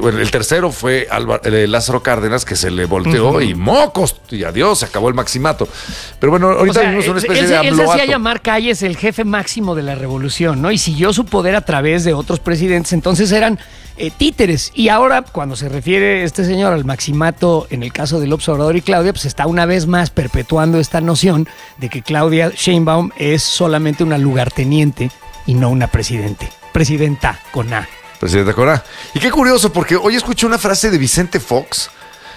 bueno, el tercero fue Lázaro Cárdenas, que se le volteó y mocos, y adiós, se acabó el maximato. Pero bueno, ahorita vimos una especie de él se hacía llamar Calles el jefe máximo de la revolución, ¿no? Y siguió su poder a través de otros presidentes, entonces eran títeres. Y ahora, cuando se refiere este señor al maximato en el caso de López Obrador y Claudia, pues está una vez más perpetuando esta noción de que Claudia Sheinbaum es solamente una lugarteniente y no una presidenta con A. Presidenta Corá. Y qué curioso, porque hoy escuché una frase de Vicente Fox.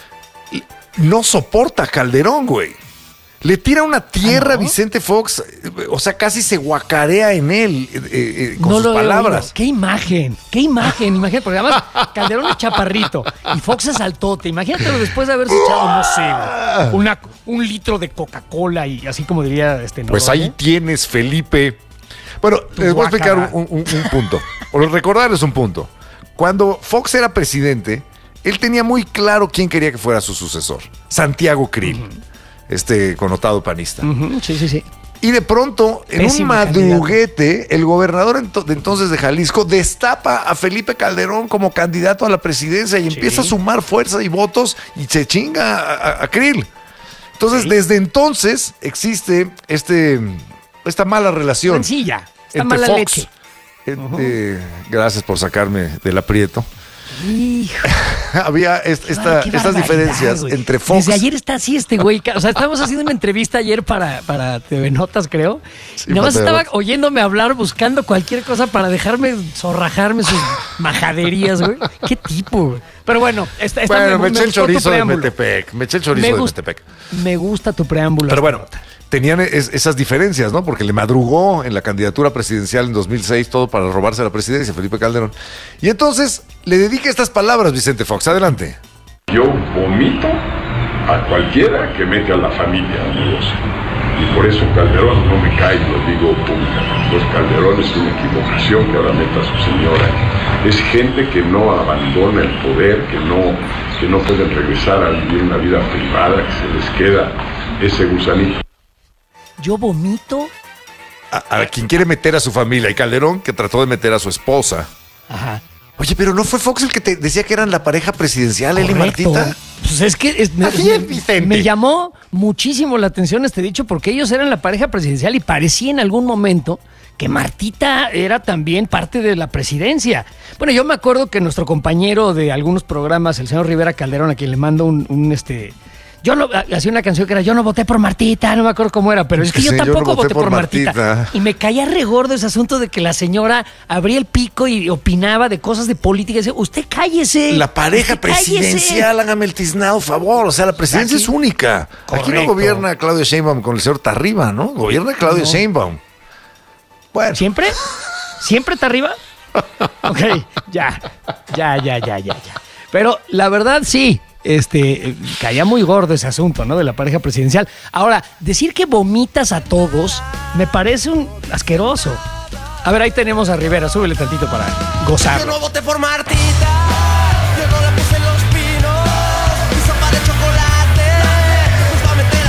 No soporta a Calderón, güey. Le tira una tierra a Vicente Fox, o sea, casi se guacarea en él con sus palabras. ¡Qué imagen! Imagínate, porque además Calderón es chaparrito y Fox es altote. Imagínatelo después de haberse echado, no sé, un litro de Coca-Cola y así como diría Pues ahí tienes, Felipe. Bueno, les voy a explicar un punto. O recordarles un punto. Cuando Fox era presidente, él tenía muy claro quién quería que fuera su sucesor. Santiago Krill, connotado panista. Sí. Y de pronto, en un madruguete, el gobernador de entonces de Jalisco destapa a Felipe Calderón como candidato a la presidencia y empieza a sumar fuerza y votos y se chinga a Krill. Entonces, desde entonces existe esta mala relación. Sencilla, entre mala Fox. leche. Gracias por sacarme del aprieto. Hijo. Había estas diferencias entre Fox. Desde ayer está así este güey. O sea, estábamos haciendo una entrevista ayer para TV Notas, creo. Sí, y nada más estaba oyéndome hablar, buscando cualquier cosa para dejarme zorrajarme sus majaderías, güey. ¿Qué tipo, güey? Pero bueno, me eché el chorizo de Metepec. Me gusta tu preámbulo. Pero bueno, tenían esas diferencias, ¿no? Porque le madrugó en la candidatura presidencial en 2006 todo para robarse la presidencia, Felipe Calderón. Y entonces le dedica estas palabras Vicente Fox. Adelante. Yo vomito a cualquiera que mete a la familia, amigos. Y por eso Calderón no me cae, lo digo públicamente. Pues Calderón es una equivocación que ahora meta a su señora. Es gente que no abandona el poder, que no pueden regresar a vivir una vida privada, que se les queda ese gusanito. Yo vomito a quien quiere meter a su familia. Y Calderón, que trató de meter a su esposa. Ajá. Oye, pero ¿no fue Fox el que te decía que eran la pareja presidencial, él y Martita? Pues es que me llamó muchísimo la atención este dicho, porque ellos eran la pareja presidencial y parecía en algún momento que Martita era también parte de la presidencia. Bueno, yo me acuerdo que nuestro compañero de algunos programas, el señor Rivera Calderón, a quien le mando yo no hacía una canción que era Yo no voté por Martita, no me acuerdo cómo era, pero es que yo tampoco voté por Martita. Y me caía regordo ese asunto de que la señora abría el pico y opinaba de cosas de política y decía, usted cállese. La pareja presidencial, hágame el tiznado favor, o sea, la presidencia es única. Correcto. Aquí no gobierna Claudia Sheinbaum con el señor Tarriba, ¿no? Gobierna Claudia Sheinbaum. Bueno. ¿Siempre? ¿Siempre está arriba? Ok, ya. Pero la verdad sí. Caía muy gordo ese asunto, ¿no? De la pareja presidencial. Ahora, decir que vomitas a todos me parece un asqueroso. A ver, ahí tenemos a Rivera, súbele tantito para gozar. Yo no voté por Martita, yo no la puse en los pinos, mi sopa de chocolate, nos va a meter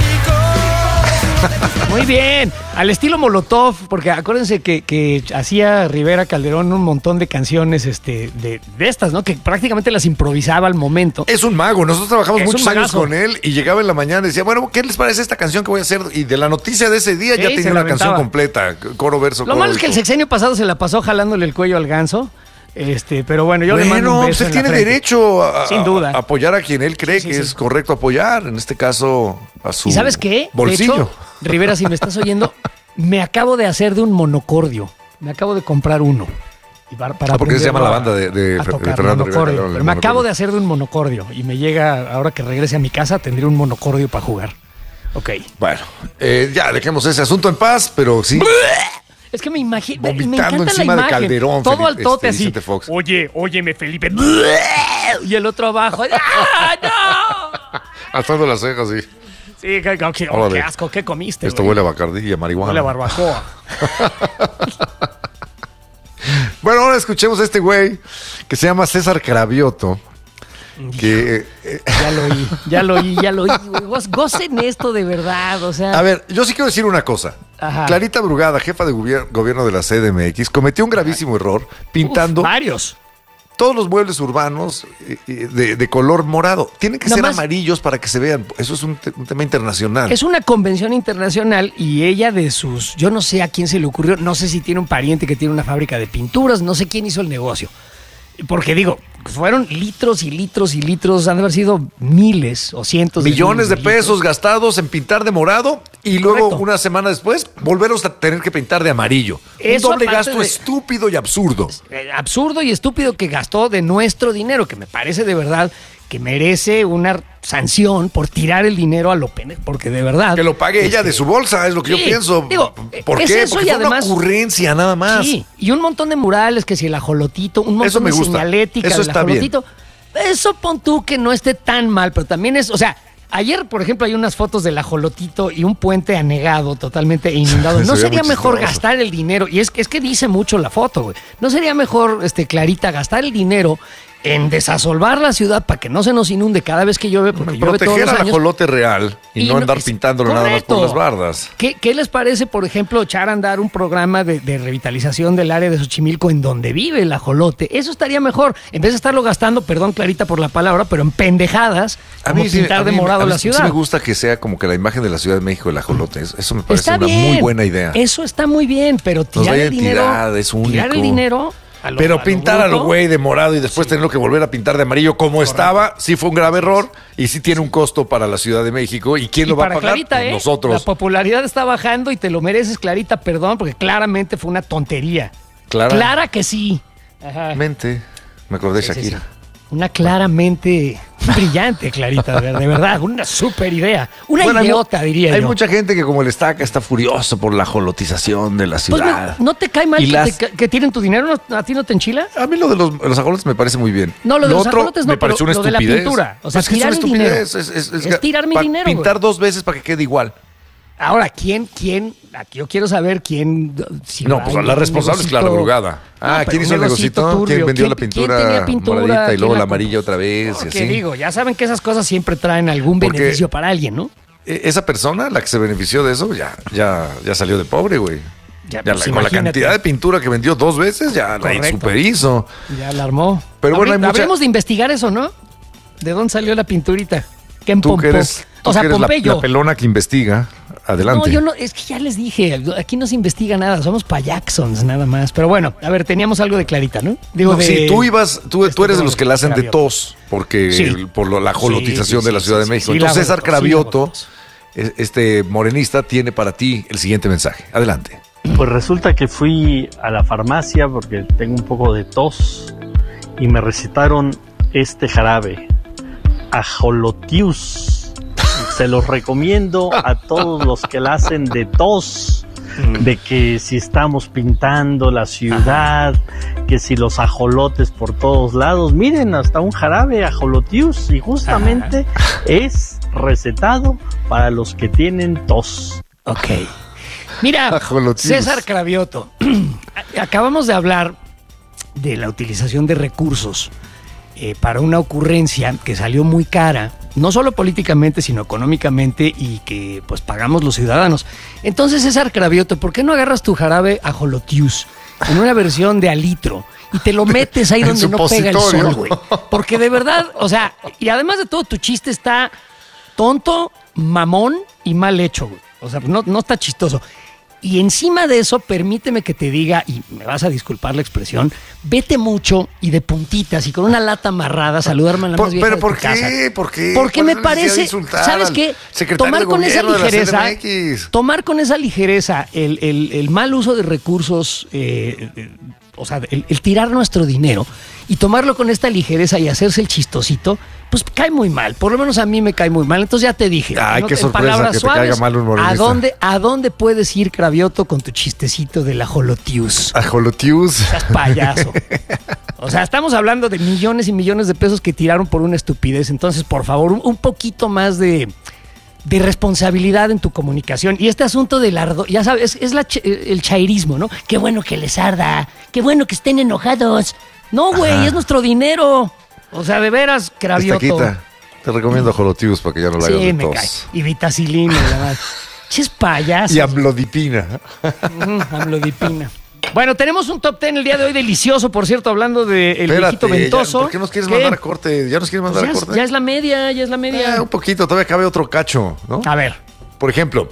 al hocico. Muy bien, al estilo Molotov, porque acuérdense que hacía Rivera Calderón un montón de canciones de estas, ¿no? Que prácticamente las improvisaba al momento. Es un mago, nosotros trabajamos muchos años con él y llegaba en la mañana y decía, bueno, ¿qué les parece esta canción que voy a hacer? Y de la noticia de ese día ya tenía una canción completa, coro, verso, Lo malo es que el sexenio pasado se la pasó jalándole el cuello al ganso. Pero bueno, yo le mando un beso pues él tiene derecho sin duda a apoyar a quien él cree que es correcto apoyar, en este caso a su ¿Y sabes qué? bolsillo. De hecho, Rivera, si me estás oyendo, me acabo de hacer de un monocordio. Me acabo de comprar uno. Porque se llama la banda de Fernando Rivera. Pero me acabo de hacer de un monocordio y me llega, ahora que regrese a mi casa, tendré un monocordio para jugar. Ok. Bueno, ya dejemos ese asunto en paz, pero sí. Es que me imagino. Vomitando me encanta encima la de imagen. Calderón. Todo al tote así. Vicente Fox. Óyeme, Felipe. Y el otro abajo. ¡Ah, no! Alzando las cejas, sí. Sí, qué asco, ¿qué comiste? Esto huele a Bacardí y a marihuana. Huele a barbacoa. Bueno, ahora escuchemos a este güey que se llama César Cravioto. Que, ya lo oí. Gocen esto de verdad, o sea. A ver, yo sí quiero decir una cosa. Ajá. Clarita Brugada, jefa de gobierno de la CDMX, cometió un gravísimo error pintando varios. todos los muebles urbanos de color morado. Tienen que ser amarillos para que se vean. Eso es un tema internacional. Es una convención internacional y ella yo no sé a quién se le ocurrió, no sé si tiene un pariente que tiene una fábrica de pinturas, no sé quién hizo el negocio. Porque digo, fueron litros y litros y litros, han de haber sido miles o cientos millones de pesos litros gastados en pintar de morado y luego una semana después volverlos a tener que pintar de amarillo. Eso un doble gasto estúpido y absurdo. Absurdo y estúpido que gastó de nuestro dinero, que me parece de verdad que merece una sanción por tirar el dinero a lo pendejo, porque de verdad... Que lo pague ella de su bolsa, es lo que yo pienso. Digo, ¿por qué? Eso, porque y fue además, una ocurrencia nada más. Sí, y un montón de murales, que si el ajolotito, un montón de señalética eso del está ajolotito. Bien. Eso pon tú que no esté tan mal, pero también es, o sea, ayer, por ejemplo, hay unas fotos del ajolotito y un puente anegado, totalmente inundado. ¿No sería mejor gastar el dinero? Y es que dice mucho la foto, güey. ¿No sería mejor, Clarita, gastar el dinero en desasolvar la ciudad para que no se nos inunde cada vez que llueve? Porque llueve todos los años. Proteger al ajolote real y no andar pintándolo nada más por las bardas. ¿Qué les parece, por ejemplo, echar a andar un programa de revitalización del área de Xochimilco en donde vive el ajolote? Eso estaría mejor, en vez de estarlo gastando, perdón Clarita por la palabra, pero en pendejadas, como pintar de morado la ciudad. Sí me gusta que sea como que la imagen de la Ciudad de México el ajolote. Eso me parece una muy buena idea. Eso está muy bien, pero tirar el dinero... Pero pintar a lo güey de morado y después tenerlo que volver a pintar de amarillo como estaba, sí fue un grave error y sí tiene un costo para la Ciudad de México. ¿Y quién lo va a pagar? Clarita, pues nosotros. La popularidad está bajando y te lo mereces, Clarita, perdón, porque claramente fue una tontería. Clara que sí. Ajá. Me acordé de Shakira. Sí. Una claramente brillante, Clarita, de verdad, una súper idea. Una idiota, diría yo. Hay mucha gente que como el Estaca está furioso por la ajolotización de la ciudad. Pues ¿no te cae mal que tiren tu dinero? ¿A ti no te enchila? A mí lo de los ajolotes me parece muy bien. No, lo de los ajolotes no, me pareció una estupidez. Lo de la pintura. O sea, tirar el dinero. Es tirar mi dinero. Pintar dos veces para que quede igual. Ahora, ¿quién? Aquí yo quiero saber quién... pues la responsable es Clara Brugada. ¿Quién hizo el negocito? ¿Quién vendió la pintura moradita y luego la amarilla otra vez? ¿Qué digo? Ya saben que esas cosas siempre traen algún beneficio para alguien, ¿no? Esa persona, la que se benefició de eso, ya salió de pobre, güey. Con la cantidad de pintura que vendió dos veces, ya la superhizo. Ya la armó. Pero bueno, habremos de investigar eso, ¿no? ¿De dónde salió la pinturita? ¿Qué en Pompeyo? O sea, Pompeyo. La pelona que investiga. Adelante. No, yo no, es que ya les dije, aquí no se investiga nada, somos payaxons nada más. Pero bueno, a ver, teníamos algo de Clarita, ¿no? Sí, tú eres de los que la hacen de tos, porque por la ajolotización de la Ciudad de México. Entonces César Cravioto, este morenista, tiene para ti el siguiente mensaje. Adelante. Pues resulta que fui a la farmacia porque tengo un poco de tos y me recetaron este jarabe, Ajolotius. Se los recomiendo a todos los que la hacen de tos, de que si estamos pintando la ciudad, que si los ajolotes por todos lados, miren, hasta un jarabe Ajolotius, y justamente es recetado para los que tienen tos. Ok. Mira, César Cravioto, acabamos de hablar de la utilización de recursos para una ocurrencia que salió muy cara, no solo políticamente, sino económicamente, y que pues pagamos los ciudadanos. Entonces, César Cravioto, ¿por qué no agarras tu jarabe Ajolotius en una versión de alitro y te lo metes ahí donde no pega el sol, güey? Porque de verdad, o sea, y además de todo, tu chiste está tonto, mamón y mal hecho, güey. O sea, no está chistoso. Y encima de eso, permíteme que te diga, y me vas a disculpar la expresión, vete mucho y de puntitas y con una lata amarrada a saludarme a la más vieja de tu casa. ¿Por qué? Porque me parece, ¿sabes qué? Tomar con esa ligereza el mal uso de recursos, o sea, el tirar nuestro dinero y tomarlo con esta ligereza y hacerse el chistosito, pues cae muy mal. Por lo menos a mí me cae muy mal. Entonces ya te dije. Ay, qué sorpresa que te caiga mal un morenista. ¿A dónde puedes ir, Cravioto, con tu chistecito del Ajolotius? Ajolotius. Estás payaso. O sea, estamos hablando de millones y millones de pesos que tiraron por una estupidez. Entonces, por favor, un poquito más de responsabilidad en tu comunicación. Y este asunto del ardo, ya sabes, es el chairismo, ¿no? Qué bueno que les arda, qué bueno que estén enojados. No, güey, es nuestro dinero. O sea, de veras, Cravioto. Estaquita, te recomiendo Ajolotius para que ya no la hagas de tos. Me cae. Y vitacilina, la verdad. Ches payaso. Y amlodipina. Amlodipina. Bueno, tenemos un top 10 el día de hoy delicioso, por cierto, hablando del viejito ventoso. ¿Por qué nos quieres mandar a corte? ¿Ya nos quieres mandar a corte? Ya es la media. Un poquito, todavía cabe otro cacho, ¿no? A ver. Por ejemplo,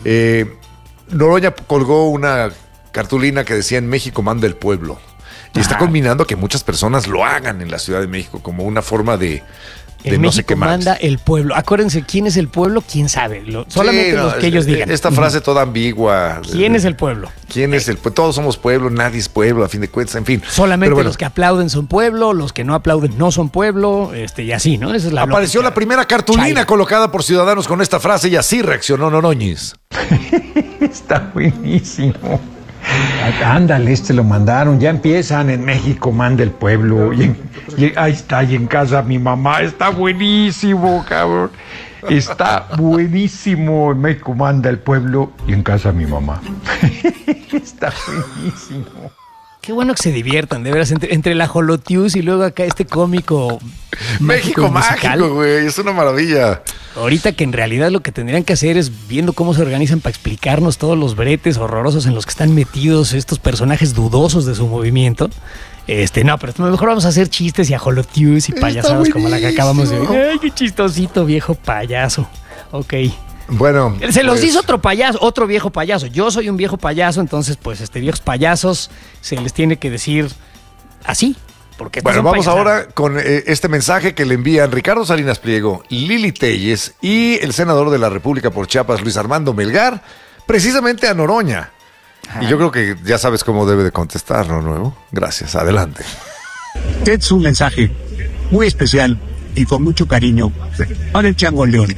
Noroña colgó una cartulina que decía: en México manda el pueblo. Y está culminando que muchas personas lo hagan en la Ciudad de México como una forma de en no México sé qué más. Manda el pueblo. Acuérdense, ¿quién es el pueblo? ¿Quién sabe? Solamente los que ellos digan. Esta frase toda ambigua. ¿Quién es el pueblo? ¿Quién es el pueblo? Todos somos pueblo, nadie es pueblo, a fin de cuentas, en fin. Solamente los que aplauden son pueblo, los que no aplauden no son pueblo, y así, ¿no? Esa es la Apareció lógica. la primera cartulina China. colocada por ciudadanos con esta frase y así reaccionó Noroñez. Está buenísimo. Ándale, lo mandaron, ya empiezan, en México manda el pueblo, y ahí está, y en casa mi mamá, está buenísimo, cabrón, está buenísimo, en México manda el pueblo, y en casa mi mamá, está buenísimo. Qué bueno que se diviertan, de veras, entre la Jolotius y luego acá este cómico México musical. mágico, güey, es una maravilla. Ahorita que en realidad lo que tendrían que hacer es viendo cómo se organizan para explicarnos todos los bretes horrorosos en los que están metidos estos personajes dudosos de su movimiento. No, pero mejor vamos a hacer chistes y ajolotius y payasadas como la que acabamos de ver. Ay, qué chistosito, viejo payaso. Ok. Bueno. Se los dice otro payaso, otro viejo payaso. Yo soy un viejo payaso, entonces, pues, viejos payasos se les tiene que decir así. Porque bueno, vamos ahora con este mensaje que le envían Ricardo Salinas Pliego, Lili Telles y el senador de la República por Chiapas, Luis Armando Melgar, precisamente a Noroña. Ajá. Y yo creo que ya sabes cómo debe de contestar, ¿no, Nuevo? Gracias, adelante. Es un mensaje muy especial y con mucho cariño para el Chango León.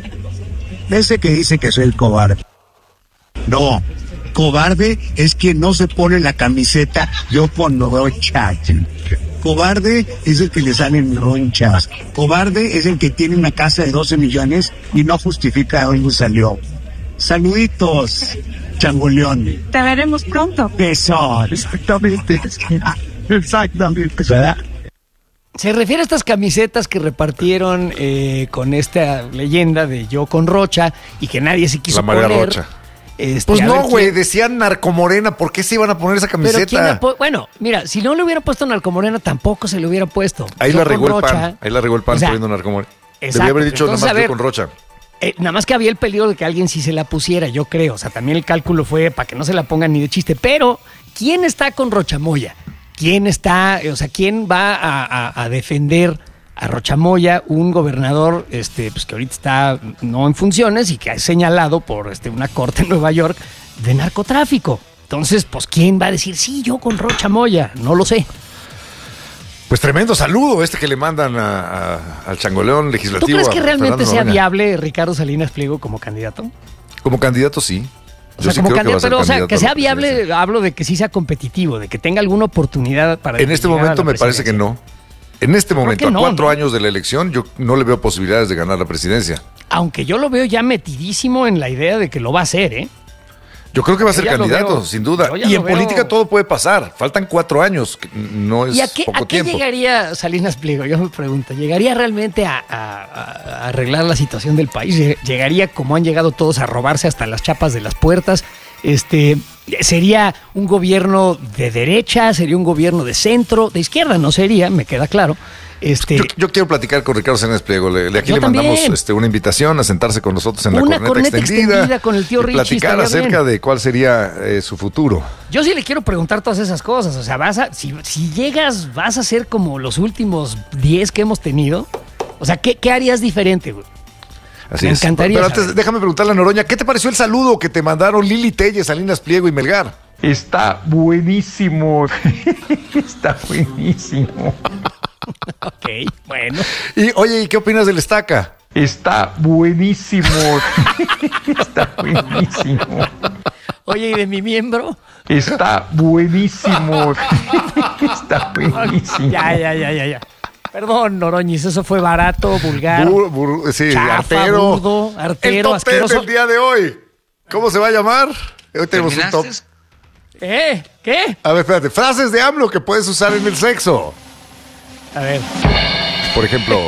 Ese que dice que soy el cobarde. No, cobarde es quien no se pone la camiseta yo con Noroña. Cobarde es el que le salen ronchas. Cobarde es el que tiene una casa de 12 millones y no justifica dónde salió. Saluditos, Changoleón. Te veremos pronto. Eso, exactamente. Exactamente, ¿verdad? Se refiere a estas camisetas que repartieron con esta leyenda de yo con Rocha y que nadie se quiso poner. La María Rocha. Pues no, güey, decían Narcomorena, ¿por qué se iban a poner esa camiseta? Bueno, mira, si no le hubiera puesto Narcomorena, tampoco se le hubiera puesto. Ahí la regó el PAN, poniendo Narcomorena. Debía haber dicho nada más yo con Rocha. Nada más que había el peligro de que alguien sí se la pusiera, yo creo. O sea, también el cálculo fue para que no se la pongan ni de chiste. Pero, ¿quién está con Rochamoya? ¿Quién va a defender a Rochamoya, un gobernador pues que ahorita está no en funciones y que ha señalado por una corte en Nueva York de narcotráfico? Entonces, pues, ¿quién va a decir sí, yo con Rochamoya? No lo sé. Pues tremendo saludo que le mandan al Changoleón legislativo. ¿Tú crees que realmente sea viable Ricardo Salinas Pliego como candidato? Como candidato, sí. O sea, como candidato, pero que sea viable, hablo de que sí sea competitivo, de que tenga alguna oportunidad para... En este momento me parece que no. En este momento, a 4 años de la elección, yo no le veo posibilidades de ganar la presidencia. Aunque yo lo veo ya metidísimo en la idea de que lo va a hacer, ¿eh? Yo creo que va a ser candidato, sin duda. Y en política todo puede pasar. Faltan 4 años, no es poco tiempo. ¿A qué llegaría Salinas Pliego? Yo me pregunto, ¿llegaría realmente a arreglar la situación del país? ¿Llegaría como han llegado todos a robarse hasta las chapas de las puertas? ¿Sería un gobierno de derecha? ¿Sería un gobierno de centro? De izquierda no sería, me queda claro. Yo quiero platicar con Ricardo Salinas Pliego. Aquí le mandamos una invitación a sentarse con nosotros en la corneta extendida con el tío Richie, platicar acerca de cuál sería su futuro. Yo sí le quiero preguntar todas esas cosas. O sea, si llegas, vas a ser como los últimos 10 que hemos tenido. O sea, ¿qué harías diferente, güey? Así me encantaría. Pero antes, déjame preguntarle a Noroña, ¿qué te pareció el saludo que te mandaron Lili Telles, Salinas Pliego y Melgar? Está buenísimo. Está buenísimo. Ok, bueno. Y oye, ¿y qué opinas del Estaca? Está buenísimo. Está buenísimo. Oye, ¿y de mi miembro? Está buenísimo. Está buenísimo. Ya. Perdón, Noroñez, eso fue barato, vulgar. Sí, chafa, artero. Burdo, artero, el top asqueroso. 10 del día de hoy. ¿Cómo se va a llamar? Hoy tenemos un top. ¿Qué? A ver, espérate. Frases de AMLO que puedes usar en el sexo. A ver. Por ejemplo.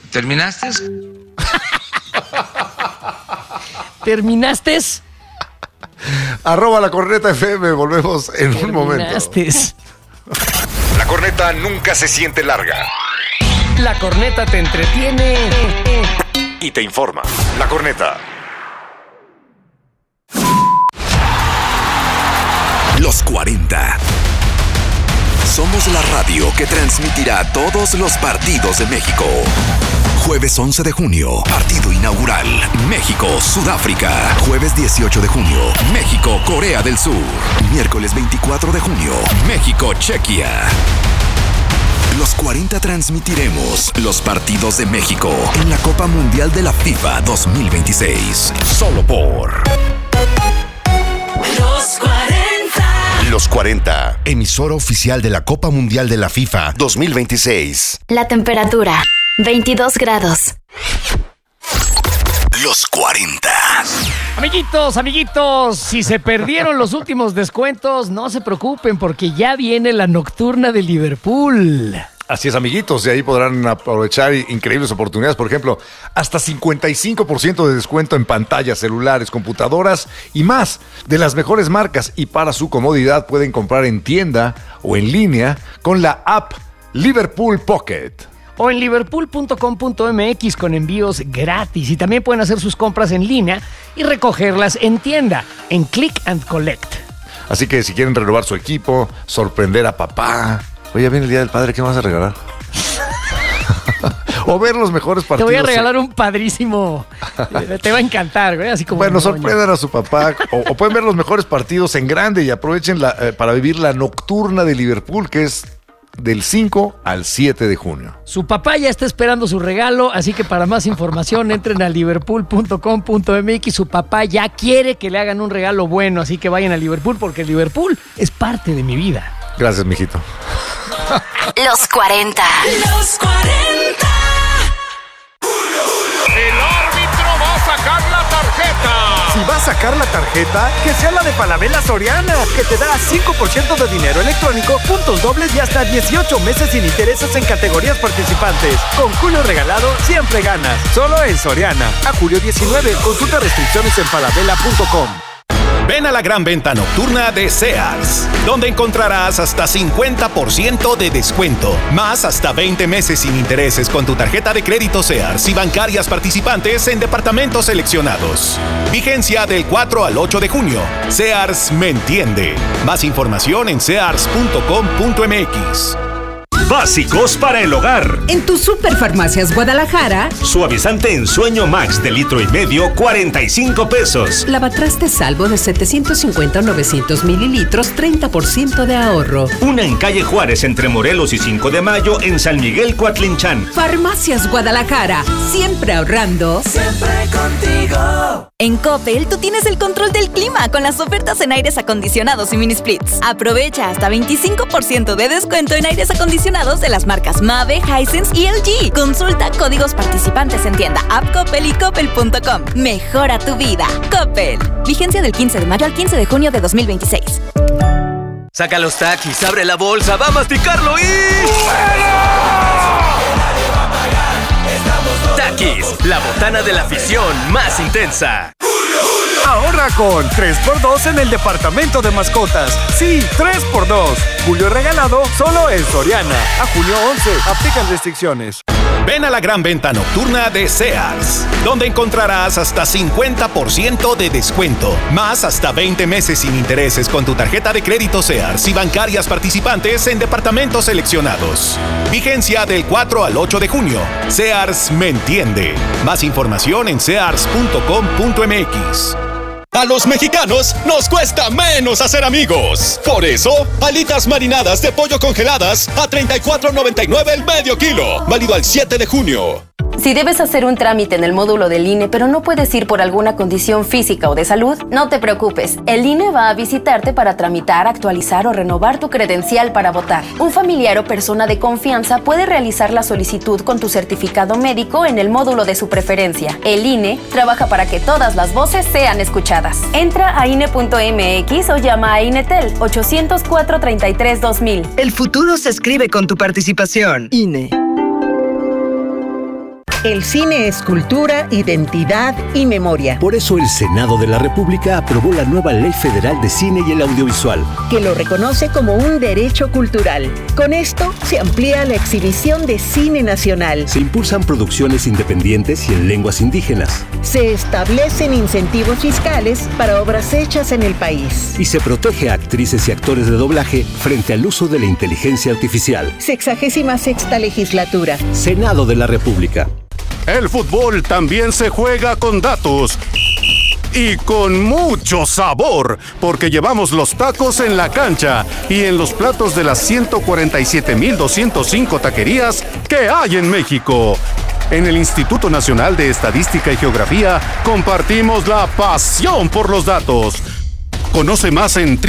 ¿Terminaste? @ La Corneta FM, volvemos en un momento. La corneta nunca se siente larga. La corneta te entretiene y te informa. La corneta. Los 40. Somos la radio que transmitirá todos los partidos de México. Jueves 11 de junio, partido inaugural, México-Sudáfrica. Jueves 18 de junio, México-Corea del Sur. Miércoles 24 de junio, México-Chequia. Los 40 transmitiremos los partidos de México en la Copa Mundial de la FIFA 2026. Solo por Los 40. Los 40, emisora oficial de la Copa Mundial de la FIFA 2026. La temperatura, 22 grados. Los 40. Amiguitos, si se perdieron los últimos descuentos, no se preocupen porque ya viene la nocturna de Liverpool. Así es, amiguitos, y ahí podrán aprovechar increíbles oportunidades. Por ejemplo, hasta 55% de descuento en pantallas, celulares, computadoras y más de las mejores marcas. Y para su comodidad pueden comprar en tienda o en línea con la app Liverpool Pocket. O en liverpool.com.mx con envíos gratis. Y también pueden hacer sus compras en línea y recogerlas en tienda, en Click and Collect. Así que si quieren renovar su equipo, sorprender a papá. Oye, viene el Día del Padre, ¿qué me vas a regalar? O ver los mejores partidos. Te voy a regalar un padrísimo. Te va a encantar, güey. Así como. Bueno, sorprendan a su papá. O pueden ver los mejores partidos en grande y aprovechen para vivir la nocturna de Liverpool, que es del 5 al 7 de junio. Su papá ya está esperando su regalo, así que para más información entren a liverpool.com.mx. Su papá ya quiere que le hagan un regalo bueno, así que vayan a Liverpool porque Liverpool es parte de mi vida. Gracias, mijito. Los 40. Los 40. El árbitro va a sacar la tarjeta. Si va a sacar la tarjeta, que sea la de Falabella Soriana, que te da 5% de dinero electrónico, puntos dobles y hasta 18 meses sin intereses en categorías participantes. Con Julio Regalado siempre ganas. Solo en Soriana. A julio 19. Consulta restricciones en falabella.com. Ven a la gran venta nocturna de Sears, donde encontrarás hasta 50% de descuento, más hasta 20 meses sin intereses con tu tarjeta de crédito Sears y bancarias participantes en departamentos seleccionados. Vigencia del 4 al 8 de junio. Sears me entiende. Más información en sears.com.mx. Básicos para el hogar. En tu Superfarmacias Guadalajara. Suavizante en Sueño Max de 1,5 litros, 45 pesos. Lavatrastes Salvo de 750 a 900 mililitros, 30% de ahorro. Una en calle Juárez entre Morelos y 5 de Mayo en San Miguel Coatlinchán. Farmacias Guadalajara. Siempre ahorrando. Siempre contigo. En Coppel, tú tienes el control del clima con las ofertas en aires acondicionados y mini splits. Aprovecha hasta 25% de descuento en aires acondicionados de las marcas Mave, Hisense y LG. Consulta códigos participantes en tienda, app Coppel y coppel.com. Mejora tu vida. Coppel. Vigencia del 15 de mayo al 15 de junio de 2026. Saca los taquis, abre la bolsa, va a masticarlo y... Takis, la botana de la afición más intensa. Ahorra con 3x2 en el departamento de mascotas. Sí, 3x2. Julio Regalado solo en Soriana. A junio 11. Aplican restricciones. Ven a la gran venta nocturna de Sears, donde encontrarás hasta 50% de descuento, más hasta 20 meses sin intereses con tu tarjeta de crédito Sears y bancarias participantes en departamentos seleccionados. Vigencia del 4 al 8 de junio. Sears me entiende. Más información en sears.com.mx. A los mexicanos nos cuesta menos hacer amigos. Por eso, alitas marinadas de pollo congeladas a $34.99 el medio kilo. Válido al 7 de junio. Si debes hacer un trámite en el módulo del INE, pero no puedes ir por alguna condición física o de salud, no te preocupes. El INE va a visitarte para tramitar, actualizar o renovar tu credencial para votar. Un familiar o persona de confianza puede realizar la solicitud con tu certificado médico en el módulo de su preferencia. El INE trabaja para que todas las voces sean escuchadas. Entra a INE.mx o llama a INETEL 804-33-2000. El futuro se escribe con tu participación. INE. El cine es cultura, identidad y memoria. Por eso el Senado de la República aprobó la nueva Ley Federal de Cine y el Audiovisual, que lo reconoce como un derecho cultural. Con esto se amplía la exhibición de cine nacional. Se impulsan producciones independientes y en lenguas indígenas. Se establecen incentivos fiscales para obras hechas en el país. Y se protege a actrices y actores de doblaje frente al uso de la inteligencia artificial. 66ª legislatura. Senado de la República. El fútbol también se juega con datos. Y con mucho sabor, porque llevamos los tacos en la cancha y en los platos de las 147,205 taquerías que hay en México. En el Instituto Nacional de Estadística y Geografía compartimos la pasión por los datos. Conoce más en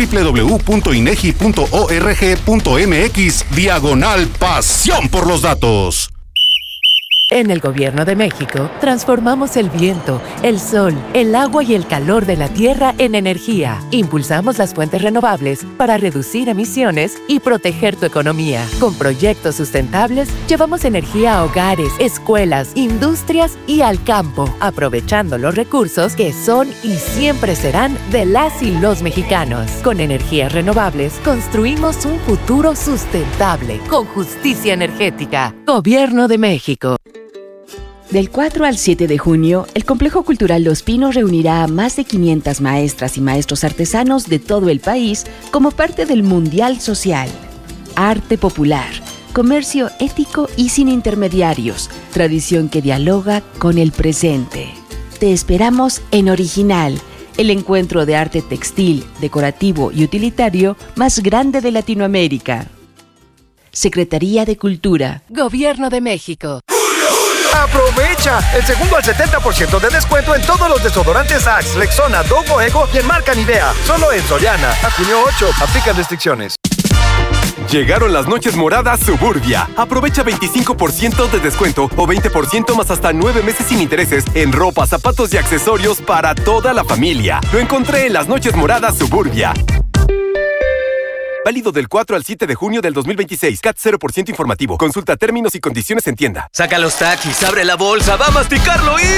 www.inegi.org.mx/pasión por los datos. En el Gobierno de México, transformamos el viento, el sol, el agua y el calor de la tierra en energía. Impulsamos las fuentes renovables para reducir emisiones y proteger tu economía. Con proyectos sustentables, llevamos energía a hogares, escuelas, industrias y al campo, aprovechando los recursos que son y siempre serán de las y los mexicanos. Con energías renovables, construimos un futuro sustentable, con justicia energética. Gobierno de México. Del 4 al 7 de junio, el Complejo Cultural Los Pinos reunirá a más de 500 maestras y maestros artesanos de todo el país como parte del Mundial Social. Arte popular, comercio ético y sin intermediarios, tradición que dialoga con el presente. Te esperamos en Original, el encuentro de arte textil, decorativo y utilitario más grande de Latinoamérica. Secretaría de Cultura. Gobierno de México. ¡Aprovecha! El segundo al 70% de descuento en todos los desodorantes Axe, Rexona, Dogo, Ego y en marca Nivea. Solo en Soriana. A junio 8. Aplican restricciones. Llegaron las noches moradas Suburbia. Aprovecha 25% de descuento o 20% más hasta 9 meses sin intereses en ropa, zapatos y accesorios para toda la familia. Lo encontré en las noches moradas Suburbia. Válido del 4 al 7 de junio del 2026. CAT 0% informativo. Consulta términos y condiciones en tienda. Saca los Takis, abre la bolsa, va a masticarlo y...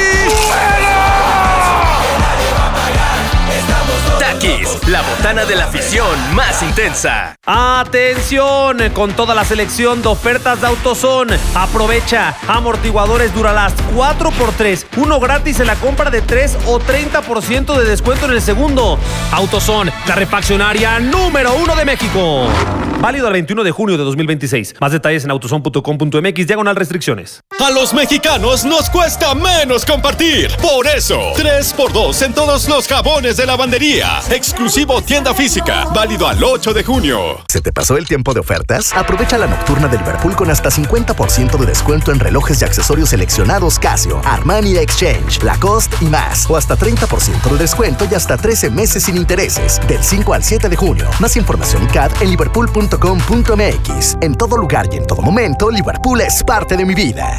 Takis, la botana de la afición más intensa. ¡Atención! Con toda la selección de ofertas de AutoZone. Aprovecha. Amortiguadores Duralast 4x3. Uno gratis en la compra de 3 o 30% de descuento en el segundo. AutoZone, la refaccionaria número 1 de México. Válido al 21 de junio de 2026. Más detalles en autozone.com.mx/restricciones. A los mexicanos nos cuesta menos compartir. Por eso, 3x2 en todos los jabones de lavandería. Exclusivo tienda física. Válido al 8 de junio. ¿Se te pasó el tiempo de ofertas? Aprovecha la nocturna del Liverpool con hasta 50% de descuento en relojes y accesorios seleccionados Casio, Armani Exchange, Lacoste y más. O hasta 30% de descuento y hasta 13 meses sin intereses. Del 5 al 7 de junio. Más información y CAD en liverpool.com.mx. En todo lugar y en todo momento, Liverpool es parte de mi vida.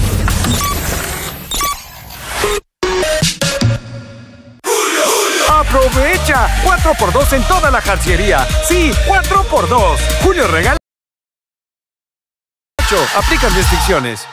¡Aprovecha! 4x2 en toda la jarciería. Sí, 4x2. Julio regala. Aplican restricciones.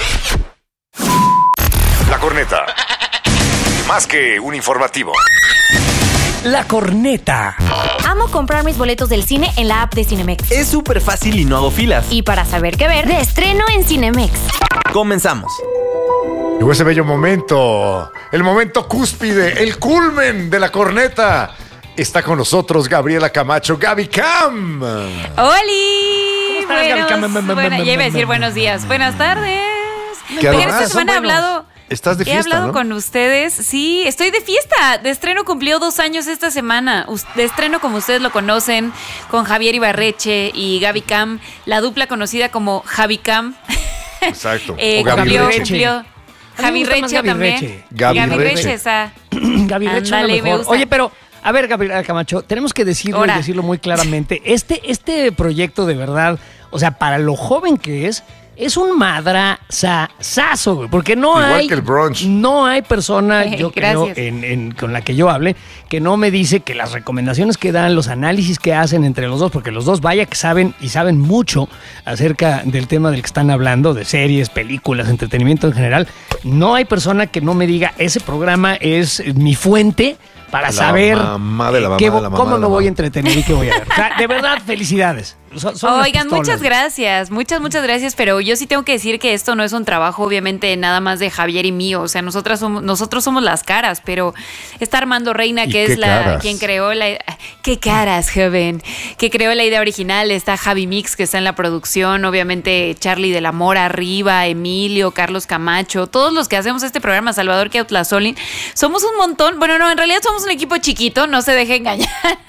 La corneta. Más que un informativo. La corneta. Amo comprar mis boletos del cine en la app de Cinemex. Es súper fácil y no hago filas. Y para saber qué ver, de estreno en Cinemex. Comenzamos. Llegó ese bello momento, el momento cúspide, el culmen de la corneta. Está con nosotros Gabriela Camacho, Gaby Cam. ¡Holi! ¿Cómo estás, Gaby Cam? Bueno, ya iba a decir buenos días. Buenas tardes. Esta semana he hablado... Estás de fiesta, He hablado ¿no? con ustedes. Sí, estoy de fiesta. De estreno cumplió 2 años esta semana. De estreno, como ustedes lo conocen, con Javier Ibarreche y Gaby Cam, la dupla conocida como Javi Cam. Exacto. O Gaby Reche. Javi Reche también. Gaby Reche, esa. Gaby Reche es lo mejor. Oye, pero, a ver, Gabriela Camacho, tenemos que decirlo y decirlo muy claramente. Este proyecto, de verdad, o sea, para lo joven que es, es un madrazazazo, güey, porque no Igual hay que el brunch. No hay persona, yo creo, Gracias. con la que yo hable, que no me dice que las recomendaciones que dan, los análisis que hacen entre los dos, porque los dos vaya que saben y saben mucho acerca del tema del que están hablando, de series, películas, entretenimiento en general. No hay persona que no me diga, ese programa es mi fuente para saber cómo me voy a entretener y qué voy a ver. O sea, de verdad, felicidades. Oigan, muchas gracias, muchas gracias, pero yo sí tengo que decir que esto no es un trabajo obviamente nada más de Javier y mío, o sea, nosotros somos las caras, pero está Armando Reina, que es quien creó qué caras, joven, que creó la idea original, está Javi Mix, que está en la producción, obviamente Charlie de la Mora arriba, Emilio, Carlos Camacho, todos los que hacemos este programa, Salvador Queutlazolin, somos un montón, bueno, no, en realidad somos un equipo chiquito, no se deje engañar,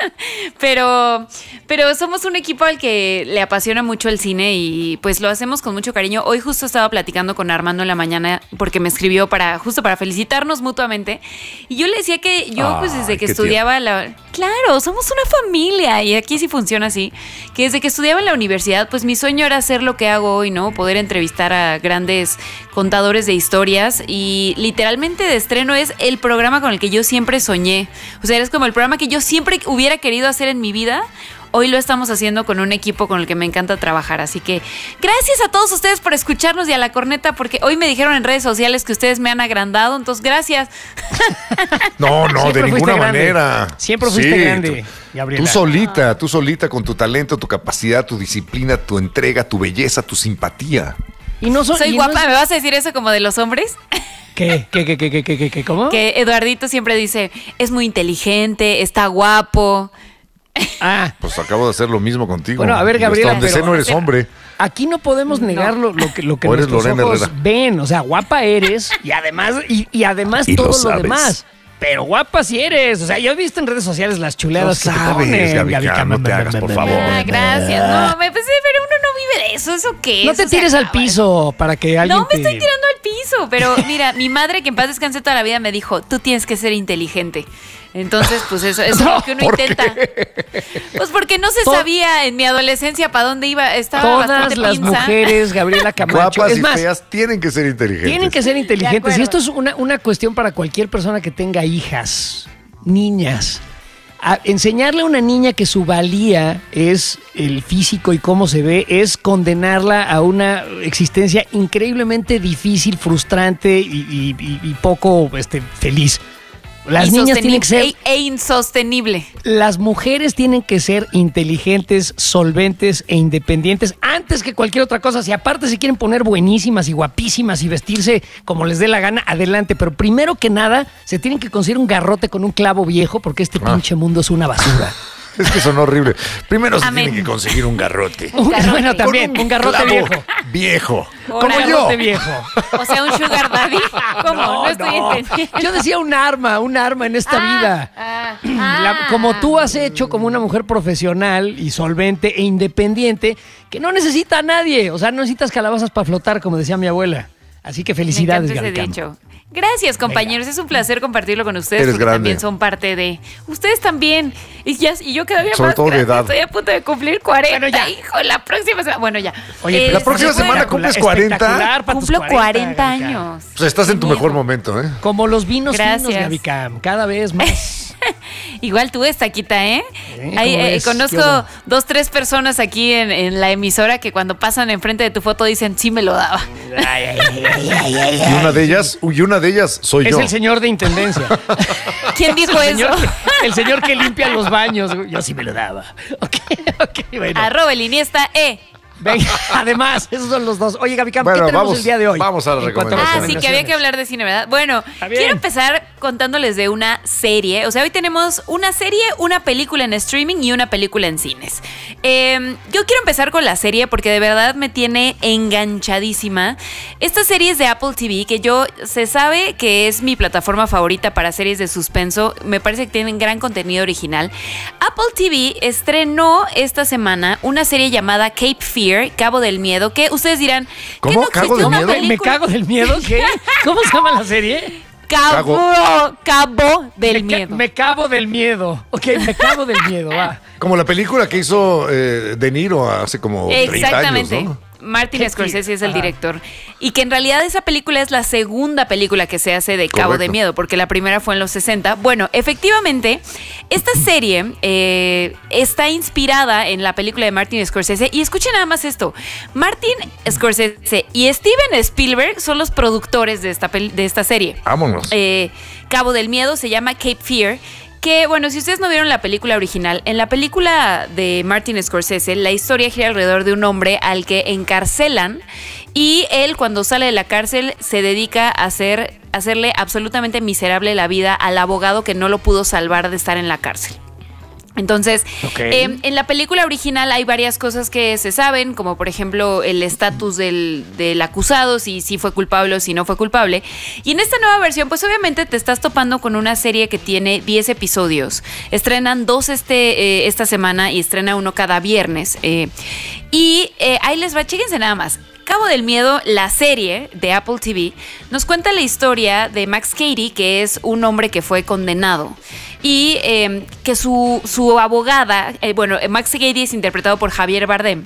pero somos un equipo al que le apasiona mucho el cine y pues lo hacemos con mucho cariño. Hoy justo estaba platicando con Armando en la mañana porque me escribió justo para felicitarnos mutuamente y yo le decía que yo pues desde que estudiaba claro, somos una familia y aquí sí funciona así, que desde que estudiaba en la universidad pues mi sueño era hacer lo que hago hoy, ¿no? Poder entrevistar a grandes contadores de historias y literalmente De Estreno es el programa con el que yo siempre soñé, o sea, es como el programa que yo siempre hubiera querido hacer en mi vida. Hoy lo estamos haciendo con un equipo con el que me encanta trabajar, así que gracias a todos ustedes por escucharnos y a la corneta, porque hoy me dijeron en redes sociales que ustedes me han agrandado, entonces gracias. No, de ninguna manera. Siempre fuiste grande, Gabriela. Tú solita con tu talento, tu capacidad, tu disciplina, tu entrega, tu belleza, tu simpatía. Y no soy guapa, ¿me vas a decir eso como de los hombres? ¿Qué? ¿Cómo? Que Eduardito siempre dice, es muy inteligente, está guapo. Pues acabo de hacer lo mismo contigo. Bueno, a ver, Gabriela, donde sé no eres hombre. Aquí no podemos negar lo que nuestros ojos ven. O sea, guapa eres y además todo lo demás. Pero guapa sí eres. O sea, ya viste en redes sociales las chuleadas que te ponen. Gaby, no te hagas, por favor. Gracias. No, pero uno no vive de eso. ¿Eso qué es? No te tires al piso para que alguien No me estoy tirando al piso. Pero mira, mi madre, que en paz descanse toda la vida, me dijo, tú tienes que ser inteligente. Entonces, pues eso es lo que uno intenta. Pues porque no se sabía en mi adolescencia para dónde iba. Estaba todas las pinza. Mujeres, Gabriela Camacho. Guapas y feas tienen que ser inteligentes. Tienen que ser inteligentes. Y esto es una cuestión para cualquier persona que tenga hijas, niñas. Enseñarle a una niña que su valía es el físico y cómo se ve es condenarla a una existencia increíblemente difícil, frustrante y poco feliz. Las niñas tienen que ser insostenible. Las mujeres tienen que ser inteligentes, solventes e independientes antes que cualquier otra cosa. Si aparte se quieren poner buenísimas y guapísimas y vestirse como les dé la gana, adelante. Pero primero que nada, se tienen que conseguir un garrote con un clavo viejo porque este pinche mundo es una basura. Es que son horrible. Primero se tiene que conseguir un garrote. Bueno, también, un garrote viejo. Como yo. Viejo. O sea, un sugar daddy. ¿Cómo? No estoy entendiendo. Yo decía un arma en esta vida. Como tú has hecho como una mujer profesional y solvente e independiente que no necesita a nadie. O sea, no necesitas calabazas para flotar, como decía mi abuela. Así que felicidades, Gaby. Gracias, compañeros. Es un placer compartirlo con ustedes porque también son parte de... Ustedes también. Y yo quedaría más grande. Estoy a punto de cumplir 40. Bueno, ya. Hijo, la próxima semana... Bueno, ya. Oye, la próxima semana cumples 40. Cumplo 40 años. Pues estás en tu mejor momento, ¿eh? Como los vinos finos, Gaby Cam. Cada vez más. Igual tú, Taquita, ¿eh? Conozco 2-3 personas aquí en la emisora que cuando pasan enfrente de tu foto dicen, sí me lo daba. Y una de ellas soy yo. Es el señor de intendencia. ¿Quién dijo eso? El señor que limpia los baños. Yo sí me lo daba. Ok, bueno. @ el Iniesta, Venga, además, esos son los dos. Oye, Gaby Cam, ¿qué tenemos el día de hoy? Vamos a la recomendación. Sí, que había que hablar de cine, ¿verdad? Bueno, quiero empezar contándoles de una serie. O sea, hoy tenemos una serie, una película en streaming y una película en cines. Yo quiero empezar con la serie porque de verdad me tiene enganchadísima. Esta serie es de Apple TV, que se sabe que es mi plataforma favorita para series de suspenso. Me parece que tienen gran contenido original. Apple TV estrenó esta semana una serie llamada Cape Fear, Cabo del Miedo, que ustedes dirán, ¿cómo? ¿No ¿Cabo del Miedo? ¿Me cago del miedo? ¿Qué? ¿Cómo se llama la serie? Cabo del Miedo. Me cabo del miedo. Ok, me cabo del miedo, va. Como la película que hizo De Niro hace como 30 años, ¿no? Martin Scorsese es el director. Y que en realidad esa película es la segunda película que se hace de Cabo de Miedo, porque la primera fue en los 60. Bueno, efectivamente, esta serie está inspirada en la película de Martin Scorsese. Y escuchen nada más esto. Martin Scorsese y Steven Spielberg son los productores de esta serie. Vámonos. Cabo del Miedo se llama Cape Fear. Que, bueno, si ustedes no vieron la película original, en la película de Martin Scorsese, la historia gira alrededor de un hombre al que encarcelan y él, cuando sale de la cárcel, se dedica a hacerle absolutamente miserable la vida al abogado que no lo pudo salvar de estar en la cárcel. Entonces, en la película original hay varias cosas que se saben, como por ejemplo el estatus del acusado, si fue culpable o si no fue culpable. Y en esta nueva versión, pues obviamente te estás topando con una serie que tiene 10 episodios. Estrenan 2 esta semana y estrena uno cada viernes. Y ahí les va, chéquense nada más. Cabo del Miedo, la serie de Apple TV, nos cuenta la historia de Max Cady, que es un hombre que fue condenado. Y que su abogada, Max Cady es interpretado por Javier Bardem.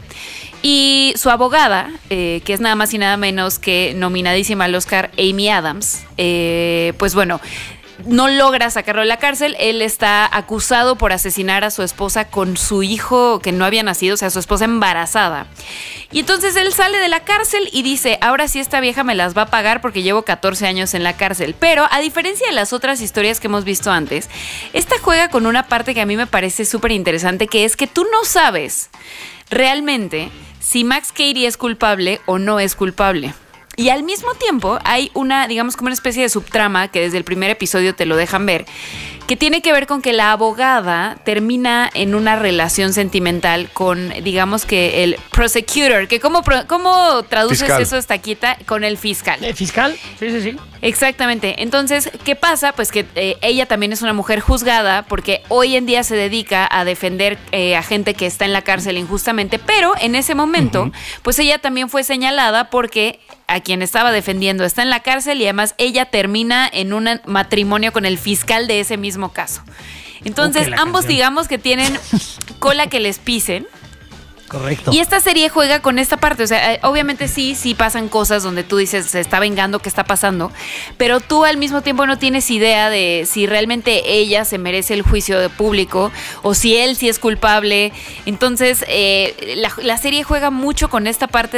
Y su abogada, que es nada más y nada menos que nominadísima al Oscar, Amy Adams, pues bueno, no logra sacarlo de la cárcel. Él está acusado por asesinar a su esposa con su hijo que no había nacido, o sea, su esposa embarazada. Y entonces él sale de la cárcel y dice, ahora sí esta vieja me las va a pagar porque llevo 14 años en la cárcel. Pero a diferencia de las otras historias que hemos visto antes, esta juega con una parte que a mí me parece súper interesante, que es que tú no sabes realmente si Max Cady es culpable o no es culpable. Y al mismo tiempo hay una, digamos, como una especie de subtrama que desde el primer episodio te lo dejan ver, que tiene que ver con que la abogada termina en una relación sentimental con, digamos que el prosecutor, que ¿cómo traduces fiscal. Eso, Estaquita? Con el fiscal. ¿El fiscal? Sí. Exactamente. Entonces, ¿qué pasa? Pues que ella también es una mujer juzgada porque hoy en día se dedica a defender a gente que está en la cárcel injustamente, pero en ese momento, pues ella también fue señalada porque a quien estaba defendiendo está en la cárcel y además ella termina en un matrimonio con el fiscal de ese mismo caso. Entonces, ambos digamos que tienen cola que les pisen. Correcto. Y esta serie juega con esta parte, o sea, obviamente sí pasan cosas donde tú dices, se está vengando, ¿qué está pasando? Pero tú al mismo tiempo no tienes idea de si realmente ella se merece el juicio de público o si él sí es culpable. Entonces, la serie juega mucho con esta parte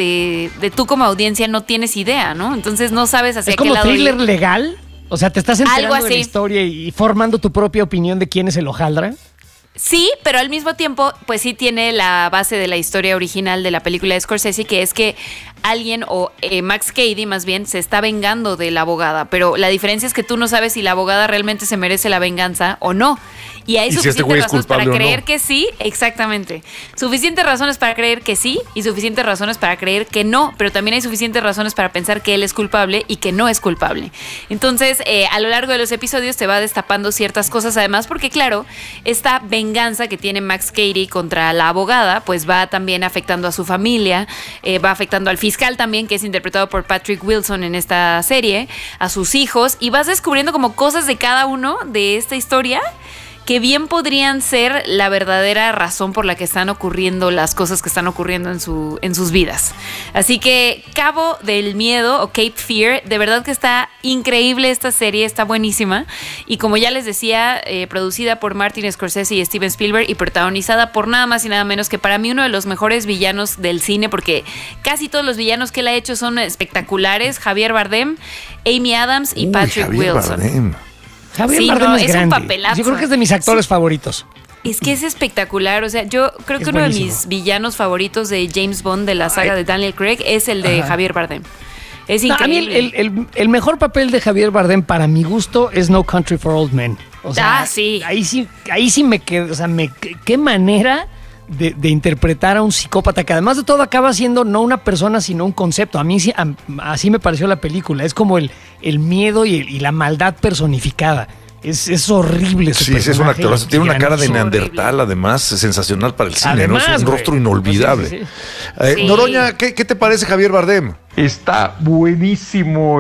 de tú como audiencia no tienes idea, ¿no? Entonces no sabes hacia qué lado. ¿Es como thriller legal? O sea, ¿te estás enterando de la historia y formando tu propia opinión de quién es el hojaldra? Sí, pero al mismo tiempo, pues sí tiene la base de la historia original de la película de Scorsese, que es que alguien, o Max Cady más bien, se está vengando de la abogada. Pero la diferencia es que tú no sabes si la abogada realmente se merece la venganza o no. Y hay suficientes razones para creer que sí, exactamente. Suficientes razones para creer que sí y suficientes razones para creer que no. Pero también hay suficientes razones para pensar que él es culpable y que no es culpable. Entonces, a lo largo de los episodios te va destapando ciertas cosas, además, porque claro, esta venganza que tiene Max Cady contra la abogada, pues va también afectando a su familia, va afectando al fiscal también, que es interpretado por Patrick Wilson en esta serie, a sus hijos, y vas descubriendo como cosas de cada uno de esta historia que bien podrían ser la verdadera razón por la que están ocurriendo las cosas que están ocurriendo en sus vidas. Así que Cabo del Miedo o Cape Fear, de verdad que está increíble esta serie, está buenísima. Y como ya les decía, producida por Martin Scorsese y Steven Spielberg y protagonizada por nada más y nada menos que para mí uno de los mejores villanos del cine, porque casi todos los villanos que él ha hecho son espectaculares: Javier Bardem, Amy Adams y Patrick Wilson. Bardem. Javier Bardem es grande. Un papelazo. Yo creo que es de mis actores favoritos. Es que es espectacular, o sea, yo creo que uno de mis villanos favoritos de James Bond de la saga de Daniel Craig es el de Javier Bardem. Es increíble. A mí el mejor papel de Javier Bardem para mi gusto es No Country for Old Men. O sea, sí. Ahí sí me quedé, o sea, qué manera de interpretar a un psicópata que además de todo acaba siendo no una persona sino un concepto. A mí así me pareció la película. Es como el miedo y la maldad personificada. Es horrible su personaje. Sí, es un actorazo. Tiene una cara de neandertal, además, sensacional para el cine, además, ¿no? Es un rostro inolvidable. Sí. Noroña, ¿qué te parece Javier Bardem? Está buenísimo.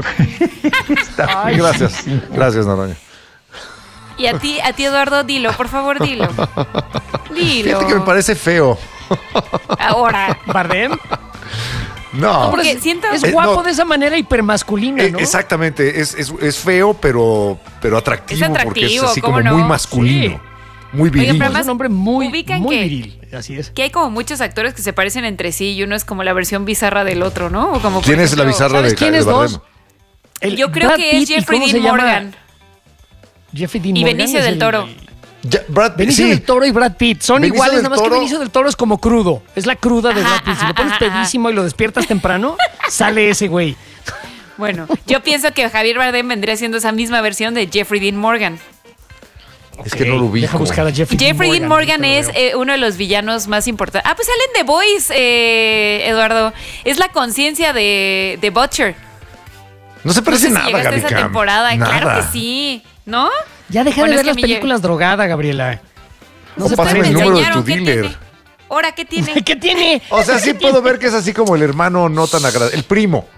Gracias, Noroña. Y a ti, Eduardo, dilo, por favor, dilo. Fíjate que me parece feo. Ahora. ¿Bardem? No. Porque siento... Es guapo de esa manera hipermasculina, ¿no? Exactamente, es feo, pero atractivo, porque es así como muy masculino. Sí. Muy viril. Oye, pero es un hombre muy viril. Así es. Que hay como muchos actores que se parecen entre sí y uno es como la versión bizarra del otro, ¿no? O como, ¿quién es la bizarra de Bardem? Yo creo que es Jeffrey Dean Morgan. Jeffrey Dean y Morgan. Benicio del Toro. Benicio del Toro y Brad Pitt son iguales, nada más que Benicio del Toro es como crudo. Es la cruda de Brad Pitt. Si lo pones pedísimo y lo despiertas temprano, sale ese güey. Bueno, yo pienso que Javier Bardem vendría siendo esa misma versión de Jeffrey Dean Morgan. Es que no lo ubico. Deja buscar a Jeffrey Dean Morgan es uno de los villanos más importantes. Pues salen The Boys, Eduardo. Es la conciencia de Butcher. No se parece nada, Gaby Cam. esa temporada. Nada. Claro que sí, ¿no? Ya deja de ver las películas drogada, Gabriela. No se pasa el número de tu dealer. ¿Ahora qué tiene? ¿Qué tiene? O sea, sí puedo ver que es así como el hermano no tan agradable, el primo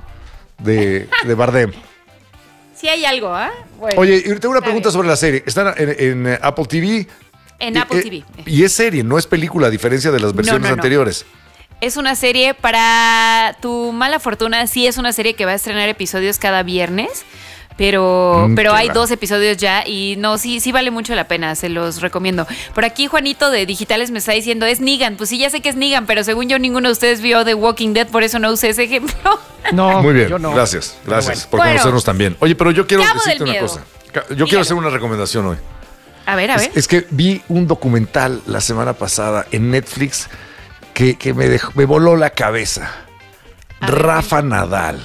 de Bardem. Sí hay algo, ¿ah? Bueno, oye, y tengo una pregunta sobre la serie. ¿Está en Apple TV? En Apple TV. Y es serie, no es película, a diferencia de las versiones anteriores. Es una serie, para tu mala fortuna, sí es una serie que va a estrenar episodios cada viernes. Pero hay 2 episodios ya y no, sí vale mucho la pena, se los recomiendo. Por aquí Juanito de Digitales me está diciendo, es Negan. Pues sí, ya sé que es Negan, pero según yo ninguno de ustedes vio The Walking Dead, por eso no usé ese ejemplo. No, muy bien, yo no. Gracias por conocernos también. Oye, pero yo quiero decirte una cosa. Quiero hacer una recomendación hoy. A ver. Es que vi un documental la semana pasada en Netflix que me voló la cabeza. Rafa Nadal.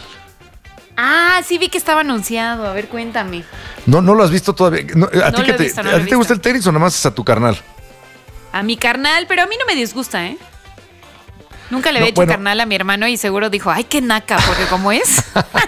Ah, sí vi que estaba anunciado. A ver, cuéntame. No lo has visto todavía. ¿A ti te gusta el tenis o nada más es a tu carnal? A mi carnal, pero a mí no me disgusta, ¿eh? Nunca le había hecho carnal a mi hermano y seguro dijo, ay, qué naca, porque como es.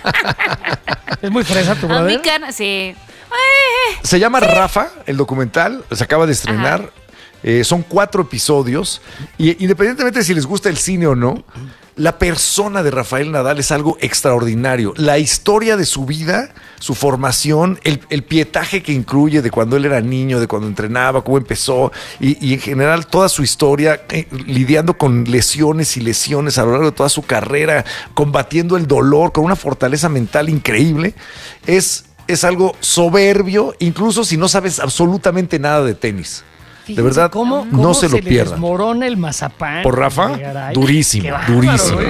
Es muy fresa tu brother. A mi carnal, sí. Se llama Rafa, el documental, se acaba de estrenar. Son 4 episodios. Y independientemente de si les gusta el cine o no, la persona de Rafael Nadal es algo extraordinario. La historia de su vida, su formación, el pietaje que incluye de cuando él era niño, de cuando entrenaba, cómo empezó y en general toda su historia, lidiando con lesiones y lesiones a lo largo de toda su carrera, combatiendo el dolor con una fortaleza mental increíble. Es algo soberbio, incluso si no sabes absolutamente nada de tenis. Fíjense de verdad, ¿cómo no se lo le pierdan. Desmorona el mazapán. Por Rafa, durísimo. Oye,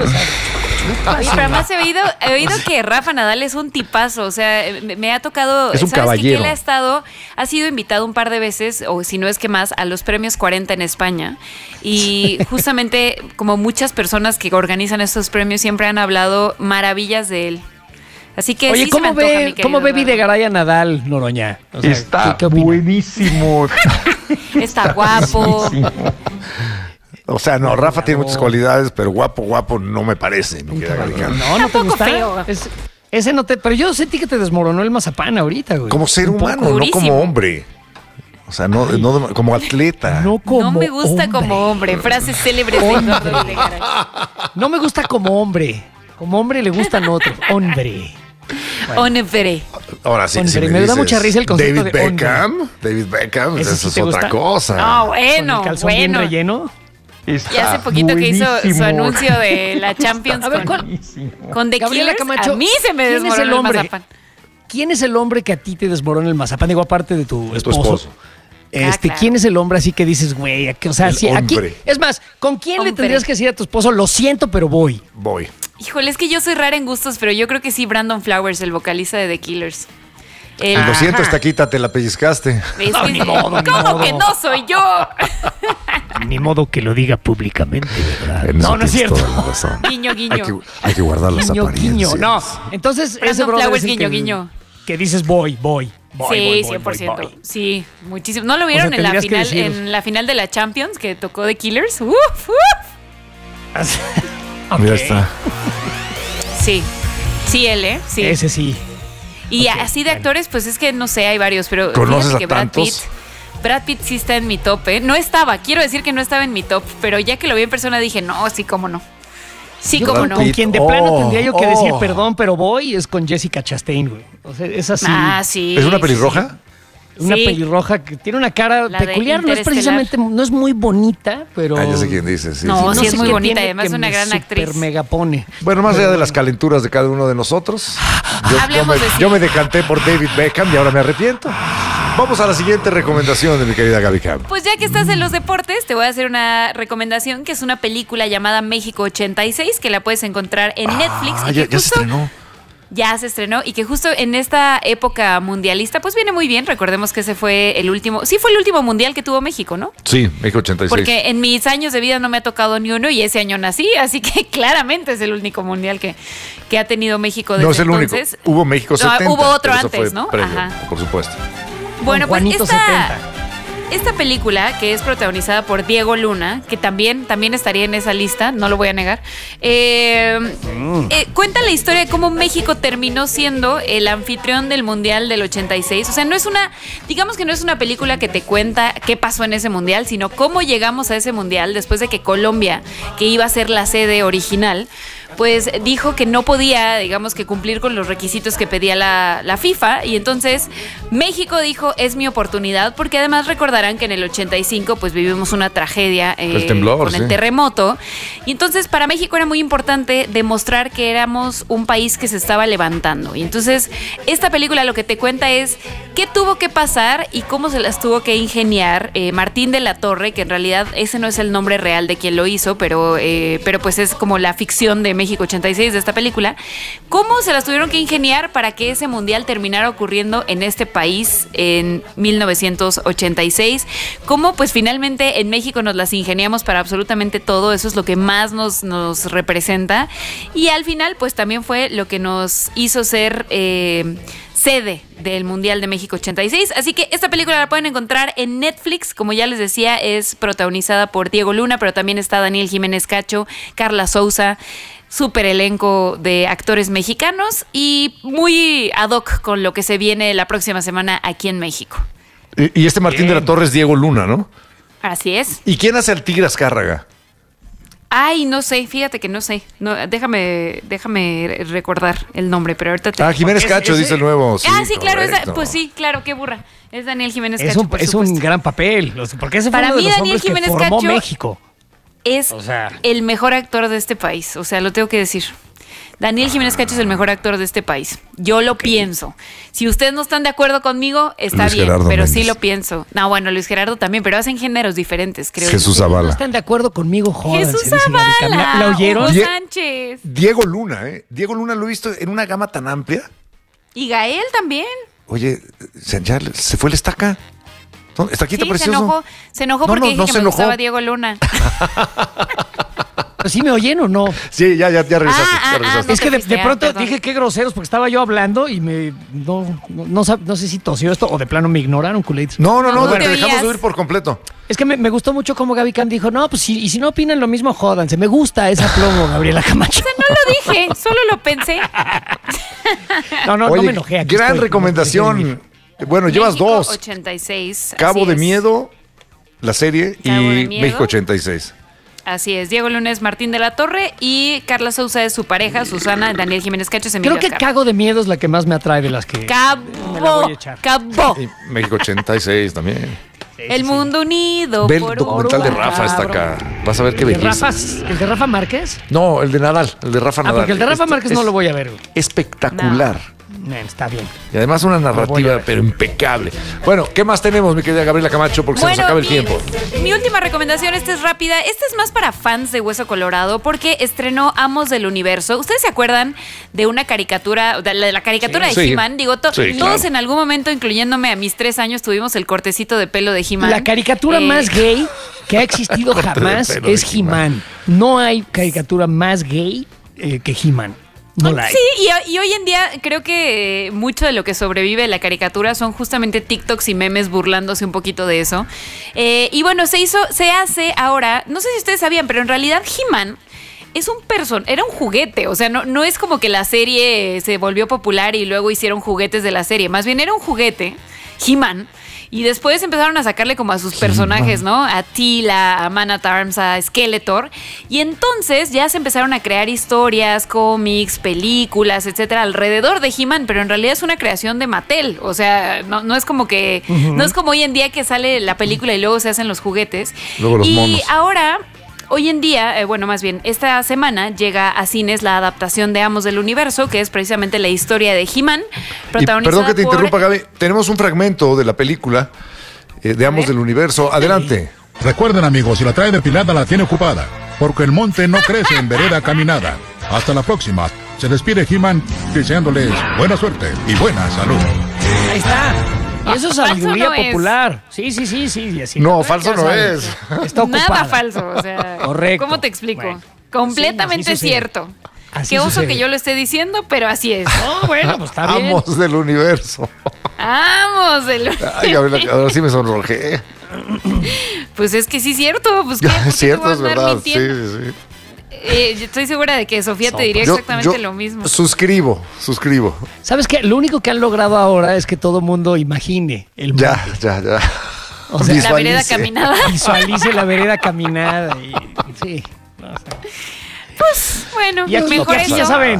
pero además he oído que Rafa Nadal es un tipazo, o sea, me ha tocado, es un ¿sabes caballero. Que él ha sido invitado un par de veces, o si no es que más, a los premios 40 en España, y justamente como muchas personas que organizan estos premios siempre han hablado maravillas de él. Así que oye, sí ¿cómo se me antoja, mi querido ve Videgaray a Nadal, Noroña? O sea, está buenísimo. Está guapo. O sea, no, Rafa tiene muchas cualidades, pero guapo no me parece, mi querida Galicán. No te gusta. Ese no te. Pero yo sentí que te desmoronó el mazapán ahorita, güey. Como ser humano, no como hombre. O sea, no como atleta. No me gusta hombre. Como hombre. Frases célebres de Eduardo Videgaray. No me gusta como hombre. Como hombre le gustan otros. Hombre. Bueno. Hombre. Ahora sí, si me da mucha risa el concepto David Beckham. David Beckham, eso es otra cosa. No, bueno, ¿Con el calzón bien relleno? Y hace poquito buenísimo. Que hizo su anuncio de la Champions con The Gabriela Killers, Camacho, a mí se me desmoronó el mazapán. ¿Quién es el hombre que a ti te desmorona el mazapán? Digo, aparte de tu esposo. Claro. ¿Quién es el hombre así que dices, güey? O sea, aquí, es más, ¿con quién le tendrías que decir a tu esposo, lo siento, pero voy? Híjole, es que yo soy rara en gustos, pero yo creo que sí, Brandon Flowers, el vocalista de The Killers. Lo siento, Estaquita, te la pellizcaste. No, ni modo, ¿cómo que no soy yo? Ni modo que lo diga públicamente, ¿verdad? No es cierto. Guiño, guiño. Hay que guardar las apariencias. Guiño. No, entonces Brandon ese brother Flowers, es guiño. Que dices voy. Sí, 100%. Voy. Sí, muchísimo. ¿No lo vieron en la final de la Champions que tocó The Killers? ¡Uf! Mira está. Sí, él, ¿eh? Sí. Ese sí. Y así de actores, pues es que no sé, hay varios, pero ¿conoces fíjate que a tantos? Brad Pitt sí está en mi top, ¿eh? Quiero decir que no estaba en mi top, pero ya que lo vi en persona dije, no, sí, cómo no. Sí, cómo no. Con quien de plano tendría yo que decir perdón, pero voy, es con Jessica Chastain, güey. O sea, es así. Ah, sí. ¿Es una pelirroja? Una pelirroja que tiene una cara peculiar, no es precisamente, no es muy bonita, pero... ya sé quién dice, sí. No, sí es muy bonita, y además es una gran actriz. Megapone. Bueno, más allá de las calenturas de cada uno de nosotros, yo me decanté por David Beckham y ahora me arrepiento. Vamos a la siguiente recomendación de mi querida Gaby Cam. Pues ya que estás en los deportes, te voy a hacer una recomendación que es una película llamada México 86, que la puedes encontrar en Netflix. Y ya se estrenó. Ya se estrenó y que justo en esta época mundialista pues viene muy bien. Recordemos que ese fue el último, fue el último mundial que tuvo México, ¿no? Sí, México 86. Porque en mis años de vida no me ha tocado ni uno y ese año nací, así que claramente es el único mundial que ha tenido México desde entonces. No es el único, hubo México 70. Hubo otro antes, ¿no? Previo, por supuesto. Bueno, pues esta película, que es protagonizada por Diego Luna, que también estaría en esa lista, no lo voy a negar, cuenta la historia de cómo México terminó siendo el anfitrión del Mundial del 86. O sea, digamos que no es una película que te cuenta qué pasó en ese Mundial, sino cómo llegamos a ese Mundial después de que Colombia, que iba a ser la sede original, pues dijo que no podía, digamos, que cumplir con los requisitos que pedía la FIFA, y entonces México dijo, es mi oportunidad, porque además recordarán que en el 85 pues vivimos una tragedia el temblor, con el terremoto, y entonces para México era muy importante demostrar que éramos un país que se estaba levantando, y entonces esta película lo que te cuenta es qué tuvo que pasar y cómo se las tuvo que ingeniar Martín de la Torre, que en realidad ese no es el nombre real de quien lo hizo, pero pues es como la ficción de México 86 de esta película, cómo se las tuvieron que ingeniar para que ese mundial terminara ocurriendo en este país en 1986, cómo pues finalmente en México nos las ingeniamos para absolutamente todo, eso es lo que más nos representa, y al final pues también fue lo que nos hizo ser sede del Mundial de México 86. Así que esta película la pueden encontrar en Netflix. Como ya les decía, es protagonizada por Diego Luna, pero también está Daniel Jiménez Cacho, Carla Souza, súper elenco de actores mexicanos y muy ad hoc con lo que se viene la próxima semana aquí en México. Y este Martín de la Torre es Diego Luna, ¿no? Así es. ¿Y quién hace al Tigre Azcárraga? Ay, no sé, fíjate que no sé. No, déjame recordar el nombre, pero ahorita te... Jiménez Cacho dice el nuevo. Sí, sí, claro, pues sí, claro, qué burra. Es Daniel Jiménez Cacho, es un gran papel, porque ese fue para uno de mí los Daniel hombres Jiménez que formó Cacho México. Es el mejor actor de este país, o sea, lo tengo que decir. Daniel Jiménez Cacho es el mejor actor de este país. Yo lo pienso. Si ustedes no están de acuerdo conmigo, está Luis bien, Gerardo pero Méndez. sí lo pienso. No, bueno, Luis Gerardo también, pero hacen géneros diferentes, creo. Jesús yo. Zavala. No están de acuerdo conmigo, joder. Jesús Zavala. ¿La oyeron? Hugo Sánchez. Diego Luna, Diego Luna lo he visto en una gama tan amplia. Y Gael también. Oye, ya se fue el estaca. Estaquita precioso. Se enojó porque dije que me gustaba Diego Luna. ¿Sí me oyen o no? Sí, ya regresaste. Es que de pronto dije qué groseros porque estaba yo hablando y no sé si tosió esto o de plano me ignoraron, culitos. No, te dejamos oír por completo. Es que me gustó mucho como Gaby Cam dijo, no, pues y si no opinan lo mismo, jódanse. Me gusta esa plomo, Gabriela Camacho. O sea, no lo dije, solo lo pensé. No me enojé. Gran recomendación. Bueno, México llevas dos. 86. Cabo de Miedo, la serie, y México 86. Así es, Diego Luna es Martín de la Torre y Carla Souza es su pareja, Susana, Daniel Jiménez Cacho es Emilio Creo que Azcárraga. Cago de Miedo es la que más me atrae de las que me la voy a echar. Cabo. Y México 86 también. El mundo unido. Ve el por documental de un Rafa, está acá. Vas a ver qué ¿El belleza. de Rafa Márquez? No, el de Nadal, el de Rafa Nadal. Porque el de Rafa Márquez no lo voy a ver. Espectacular. Está bien. Y además una narrativa, pero impecable. Bueno, ¿qué más tenemos, mi querida Gabriela Camacho? Porque se nos acaba el tiempo. Mi última recomendación, esta es rápida. Esta es más para fans de Hueso Colorado porque estrenó Amos del Universo. ¿Ustedes se acuerdan de una caricatura, de la caricatura de He-Man? Digo, todos en algún momento, incluyéndome a mis 3 años, tuvimos el cortecito de pelo de He-Man. La caricatura más gay que ha existido jamás es He-Man. No hay caricatura más gay que He-Man. No la hay. Sí, y hoy en día creo que mucho de lo que sobrevive de la caricatura son justamente TikToks y memes burlándose un poquito de eso. Y bueno, se hace ahora, no sé si ustedes sabían, pero en realidad He-Man era un juguete, o sea, no es como que la serie se volvió popular y luego hicieron juguetes de la serie, más bien era un juguete, He-Man, y después empezaron a sacarle como a sus personajes, ¿no? A Teela, a Man at Arms, a Skeletor, y entonces ya se empezaron a crear historias, cómics, películas, etcétera, alrededor de He-Man, pero en realidad es una creación de Mattel, o sea, no es como que, no es como hoy en día que sale la película y luego se hacen los juguetes. Luego los monos. Y ahora... Hoy en día, más bien, esta semana llega a cines la adaptación de Amos del Universo, que es precisamente la historia de He-Man, protagonizada perdón que te interrumpa, Gaby. Tenemos un fragmento de la película de Amos del Universo. Adelante. Recuerden, amigos, si la trae depilada la tiene ocupada, porque el monte no crece en vereda caminada. Hasta la próxima. Se despide He-Man deseándoles buena suerte y buena salud. Ahí está. Y eso es sabiduría popular. Sí. Así no, falso no es. Está ocupada. Nada falso, o sea. Correcto. ¿Cómo te explico? Bueno, completamente sí, cierto. Así Qué oso sucede. que yo lo esté diciendo, pero así es. No, bueno, pues está bien. Amos del Universo. Amos del Universo. Ay, Gabriela, ahora sí me sonrojé. Pues es que sí es cierto. Pues, ¿qué? Es cierto, es verdad. Mintiendo? Sí. Yo estoy segura de que Sofía te diría exactamente lo mismo. Suscribo. ¿Sabes qué? Lo único que han logrado ahora es que todo mundo imagine el monte. Ya. O sea, la vereda caminada. Visualice la vereda caminada. Sí. Pues bueno, mejor eso. Ya saben,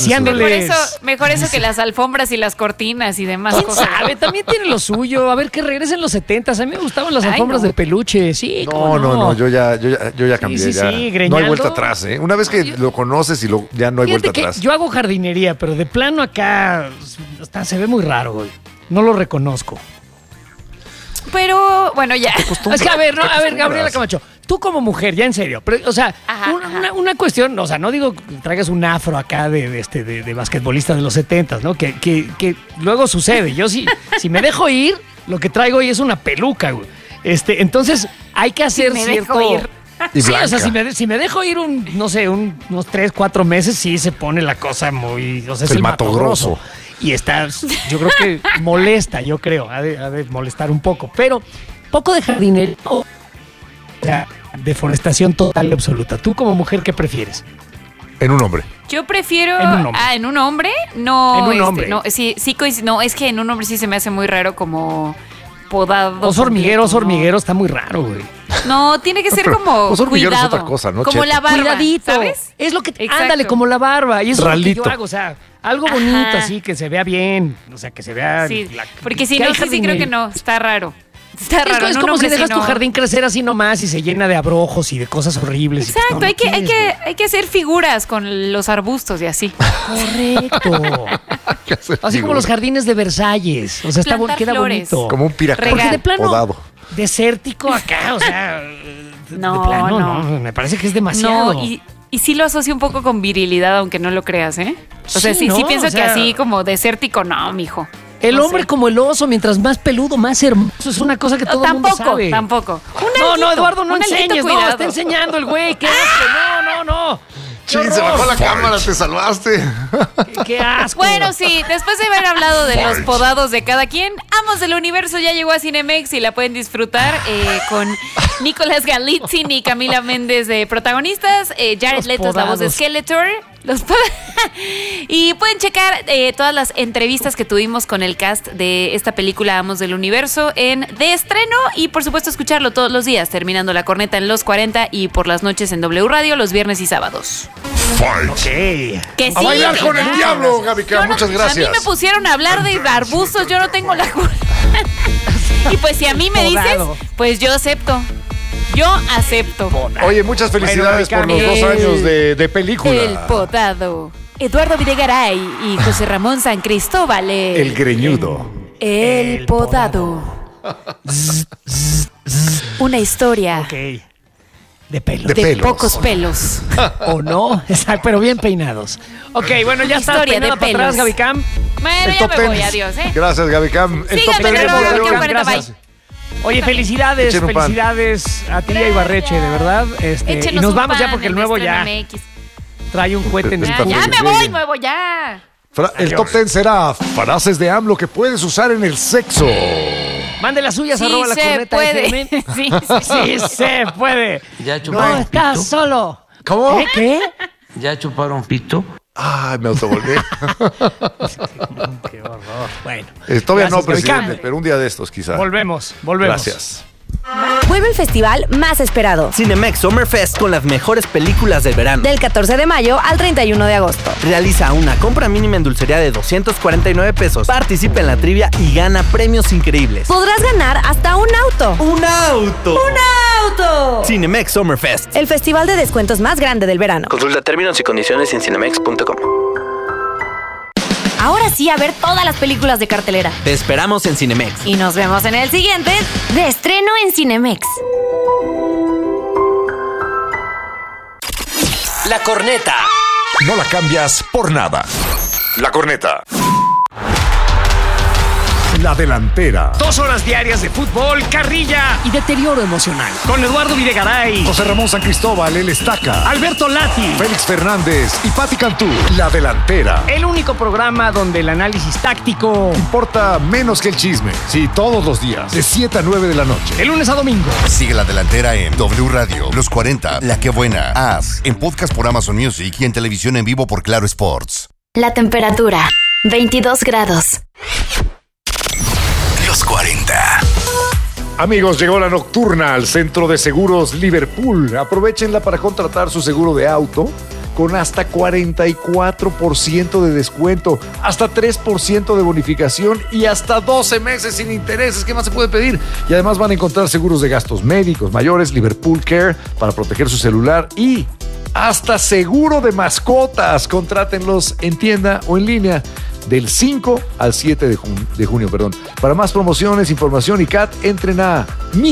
mejor eso que las alfombras y las cortinas y demás ¿Quién cosas. sabe? También tiene lo suyo. A ver, que regresen los 70s. A mí me gustaban las alfombras de peluche. Sí, No, yo ya cambié. Sí, ya. Greñaldo. No hay vuelta atrás, ¿eh? Una vez que lo conoces y ya no hay vuelta atrás. Yo hago jardinería, pero de plano acá se ve muy raro, güey. No lo reconozco. Pero, bueno, ya. Es que, a ver, Gabriela Camacho, tú como mujer, ya en serio, pero, o sea, una cuestión, o sea, no digo que traigas un afro acá de basquetbolista de los 70s, ¿no? Que luego sucede. Yo si me dejo ir, lo que traigo hoy es una peluca, güey. Entonces, hay que hacer cierto... Y sí, blanca. o sea, si me dejo ir unos 3, 4 meses, sí se pone la cosa muy... O sea, es el Mato Grosso. Y está, yo creo que molesta, ha de molestar un poco. Pero poco de jardinería, o sea, deforestación total y absoluta. ¿Tú como mujer qué prefieres? En un hombre. Yo prefiero... En un hombre. ¿En un hombre? No. En un hombre. No, no, es que en un hombre sí se me hace muy raro como podado. Oso hormiguero está muy raro, güey. No, tiene que ser como cuidado. Es otra cosa, ¿no? Como la barba, cuidadito. ¿sabes? Es lo que... Exacto. Ándale, como la barba. Y eso Ralito. es lo que yo hago, o sea, algo bonito así, que se vea bien. O sea, que se vea... Sí, porque si no, sí creo que no. Está raro. Está raro. Es como si dejas tu jardín crecer así nomás y se llena de abrojos y de cosas horribles. Exacto, hay que hacer figuras con los arbustos y así. Correcto. Así como los jardines de Versalles. O sea, queda bonito. Como un piracón. Porque de plano, podado. Desértico acá, o sea... No, de plano, no. Me parece que es demasiado. No, y sí lo asocio un poco con virilidad, aunque no lo creas, ¿eh? O sea, sí pienso que así como desértico, no, mijo. El hombre como el oso, mientras más peludo, más hermoso. Es una cosa que todo el mundo sabe. Tampoco. No, Eduardo, no enseñes. Cuidado. No, está enseñando el güey. ¿Qué asco? No. Chin, se bajó la cámara, te salvaste. Qué asco. Bueno, sí, después de haber hablado de los podados de cada quien, Amos del Universo ya llegó a Cinemex y la pueden disfrutar con Nicolás Galitzin y Camila Méndez de protagonistas. Jared Leto es la voz de Skeletor. Y pueden checar todas las entrevistas que tuvimos con el cast de esta película Amos del Universo de estreno y por supuesto escucharlo todos los días, terminando la corneta en los 40 y por las noches en W Radio los viernes y sábados. Okay. Que sí, a bailar con el diablo, Gaby, muchas gracias. A mí me pusieron a hablar de arbustos, yo no tengo la culpa. Y pues si a mí me dices, pues yo acepto. Yo acepto. Oye, muchas felicidades por los 2 años de película. El podado. Eduardo Videgaray y José Ramón San Cristóbal. El greñudo. El podado. Una historia. De pelos. De pocos pelos. ¿O no? Pero bien peinados. Ok, bueno, ya está peinada para atrás, Gaby Cam. Bueno, ya me voy, adiós, ¿eh? Gracias, Gaby Cam. El top 10 de gracias. Oye, felicidades a ti y a Ibarreche, de verdad. Y nos vamos ya porque el nuevo ya trae un cohete en el Ya me voy, nuevo, ya. El top 10 será frases de AMLO que puedes usar en el sexo. Mande las suyas, Sí @la se corneta puede. FM. Sí se puede. Ya no estás solo. ¿Cómo? ¿Qué? ¿Ya chuparon pito? Ay, me autovolví. Qué horror. Bueno. Todavía no, gracias, presidente, pero un día de estos quizás. Volvemos. Gracias. Vuelve el festival más esperado. Cinemex Summer Fest con las mejores películas del verano. Del 14 de mayo al 31 de agosto. Realiza una compra mínima en dulcería de 249 pesos. Participa en la trivia y gana premios increíbles. Podrás ganar hasta un auto. ¡Un auto! ¡Un auto! Cinemex Summer Fest. El festival de descuentos más grande del verano. Consulta términos y condiciones en cinemex.com. Ahora sí, a ver todas las películas de cartelera. Te esperamos en Cinemex. Y nos vemos en el siguiente de estreno en Cinemex. La corneta. No la cambias por nada. La corneta. La delantera. 2 horas diarias de fútbol, carrilla y deterioro emocional. Con Eduardo Videgaray, José Ramón San Cristóbal, el Estaca, Alberto Lati, Félix Fernández y Pati Cantú. La delantera. El único programa donde el análisis táctico importa menos que el chisme. Sí, todos los días, de 7 a 9 de la noche. De lunes a domingo. Sigue La delantera en W Radio, Los 40, La Que Buena, As, en podcast por Amazon Music y en televisión en vivo por Claro Sports. La temperatura, 22 grados. Los 40. Amigos, llegó la nocturna al Centro de Seguros Liverpool. Aprovechenla para contratar su seguro de auto con hasta 44% de descuento, hasta 3% de bonificación y hasta 12 meses sin intereses. ¿Qué más se puede pedir? Y además van a encontrar seguros de gastos médicos mayores, Liverpool Care, para proteger su celular y hasta seguro de mascotas. Contrátenlos en tienda o en línea del 5 al 7 de junio. Para más promociones, información y CAT, entren a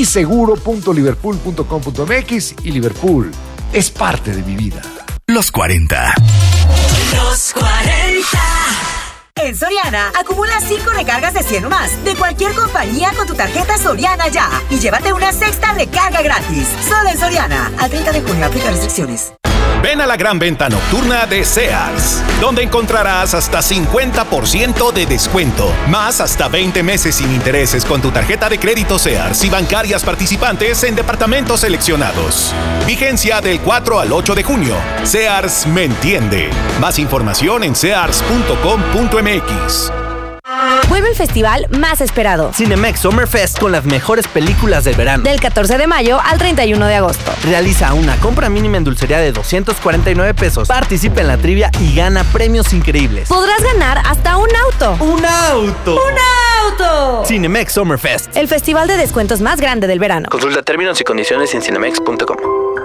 miseguro.liverpool.com.mx y Liverpool es parte de mi vida. Los 40. Los 40. En Soriana, acumula 5 recargas de 100 o más de cualquier compañía con tu tarjeta Soriana Ya y llévate una sexta recarga gratis. Solo en Soriana. Al 30 de junio aplica restricciones. Ven a la gran venta nocturna de Sears, donde encontrarás hasta 50% de descuento, más hasta 20 meses sin intereses con tu tarjeta de crédito Sears y bancarias participantes en departamentos seleccionados. Vigencia del 4 al 8 de junio. Sears me entiende. Más información en sears.com.mx. Vuelve el festival más esperado. Cinemex Summer Fest con las mejores películas del verano. Del 14 de mayo al 31 de agosto. Realiza una compra mínima en dulcería de 249 pesos. Participa en la trivia y gana premios increíbles. Podrás ganar hasta un auto. ¡Un auto! ¡Un auto! Cinemex Summer Fest. El festival de descuentos más grande del verano. Consulta términos y condiciones en cinemex.com.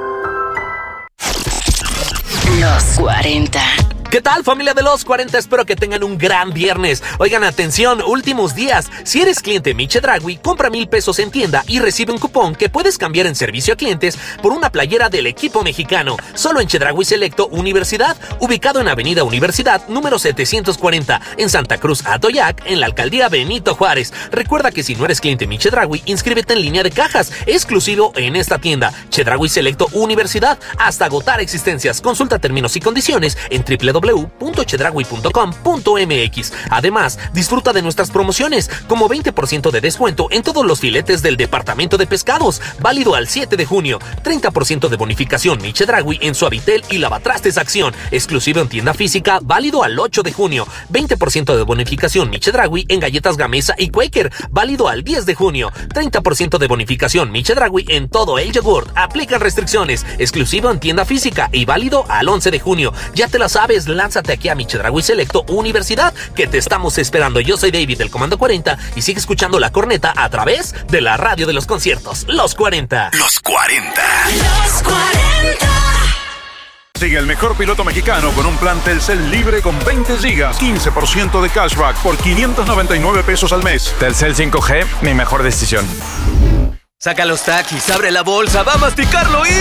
Los 40. ¿Qué tal, familia de los 40? Espero que tengan un gran viernes. Oigan, atención, últimos días. Si eres cliente Chedraui, compra 1,000 pesos en tienda y recibe un cupón que puedes cambiar en servicio a clientes por una playera del equipo mexicano. Solo en Chedraui Selecto Universidad, ubicado en Avenida Universidad, número 740, en Santa Cruz, Atoyac, en la Alcaldía Benito Juárez. Recuerda que si no eres cliente Chedraui, inscríbete en línea de cajas, exclusivo en esta tienda. Chedraui Selecto Universidad, hasta agotar existencias. Consulta términos y condiciones en www.chedraui.com.mx. Además, disfruta de nuestras promociones, como 20% de descuento en todos los filetes del departamento de pescados, válido al 7 de junio, 30% de bonificación Chedraui en Suavitel y Lavatrastes Acción, exclusivo en tienda física, válido al 8 de junio, 20% de bonificación Chedraui en galletas Gamesa y Quaker, válido al 10 de junio, 30% de bonificación Chedraui en todo el yogurt, aplica restricciones, exclusivo en tienda física y válido al 11 de junio. Ya te la sabes, lánzate aquí a Chedraui Selecto Universidad, que te estamos esperando. Yo soy David del Comando 40 y sigue escuchando La Corneta a través de la radio de los conciertos. Los 40. Los 40. Los 40. Sigue el mejor piloto mexicano con un plan Telcel libre con 20 gigas, 15% de cashback por 599 pesos al mes. Telcel 5G, mi mejor decisión. Saca los taquis, abre la bolsa, va a masticarlo y...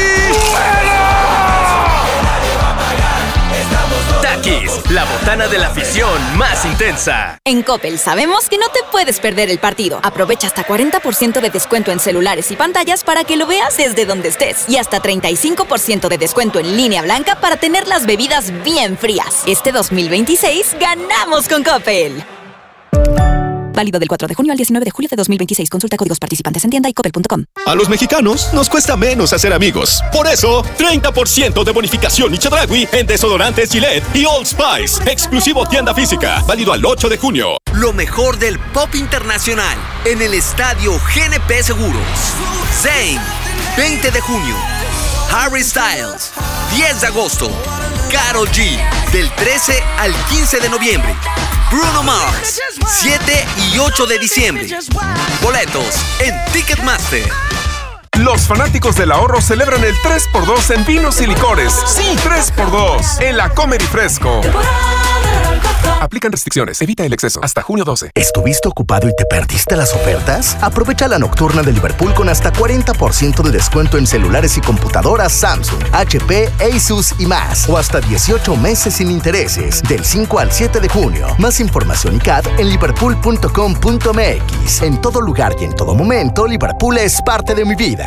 Takis, la botana de la afición más intensa. En Coppel sabemos que no te puedes perder el partido. Aprovecha hasta 40% de descuento en celulares y pantallas para que lo veas desde donde estés. Y hasta 35% de descuento en línea blanca para tener las bebidas bien frías. Este 2026 ganamos con Coppel. Válido del 4 de junio al 19 de julio de 2026. Consulta códigos participantes en tienda y coppel.com. A los mexicanos nos cuesta menos hacer amigos. Por eso, 30% de bonificación y Chedraui en desodorantes Gillette y Old Spice. Exclusivo tienda física. Válido al 8 de junio. Lo mejor del pop internacional en el estadio GNP Seguros. Zayn, 20 de junio. Harry Styles, 10 de agosto. Karol G, del 13 al 15 de noviembre. Bruno Mars, 7 y 8 de diciembre. Boletos en Ticketmaster. Los fanáticos del ahorro celebran el 3x2 en vinos y licores. Sí, 3x2 en la Comer y Fresco. Aplican restricciones. Evita el exceso. Hasta junio 12. ¿Estuviste ocupado y te perdiste las ofertas? Aprovecha la nocturna de Liverpool con hasta 40% de descuento en celulares y computadoras Samsung, HP, Asus y más. O hasta 18 meses sin intereses. Del 5 al 7 de junio. Más información y CAD en liverpool.com.mx. En todo lugar y en todo momento, Liverpool es parte de mi vida.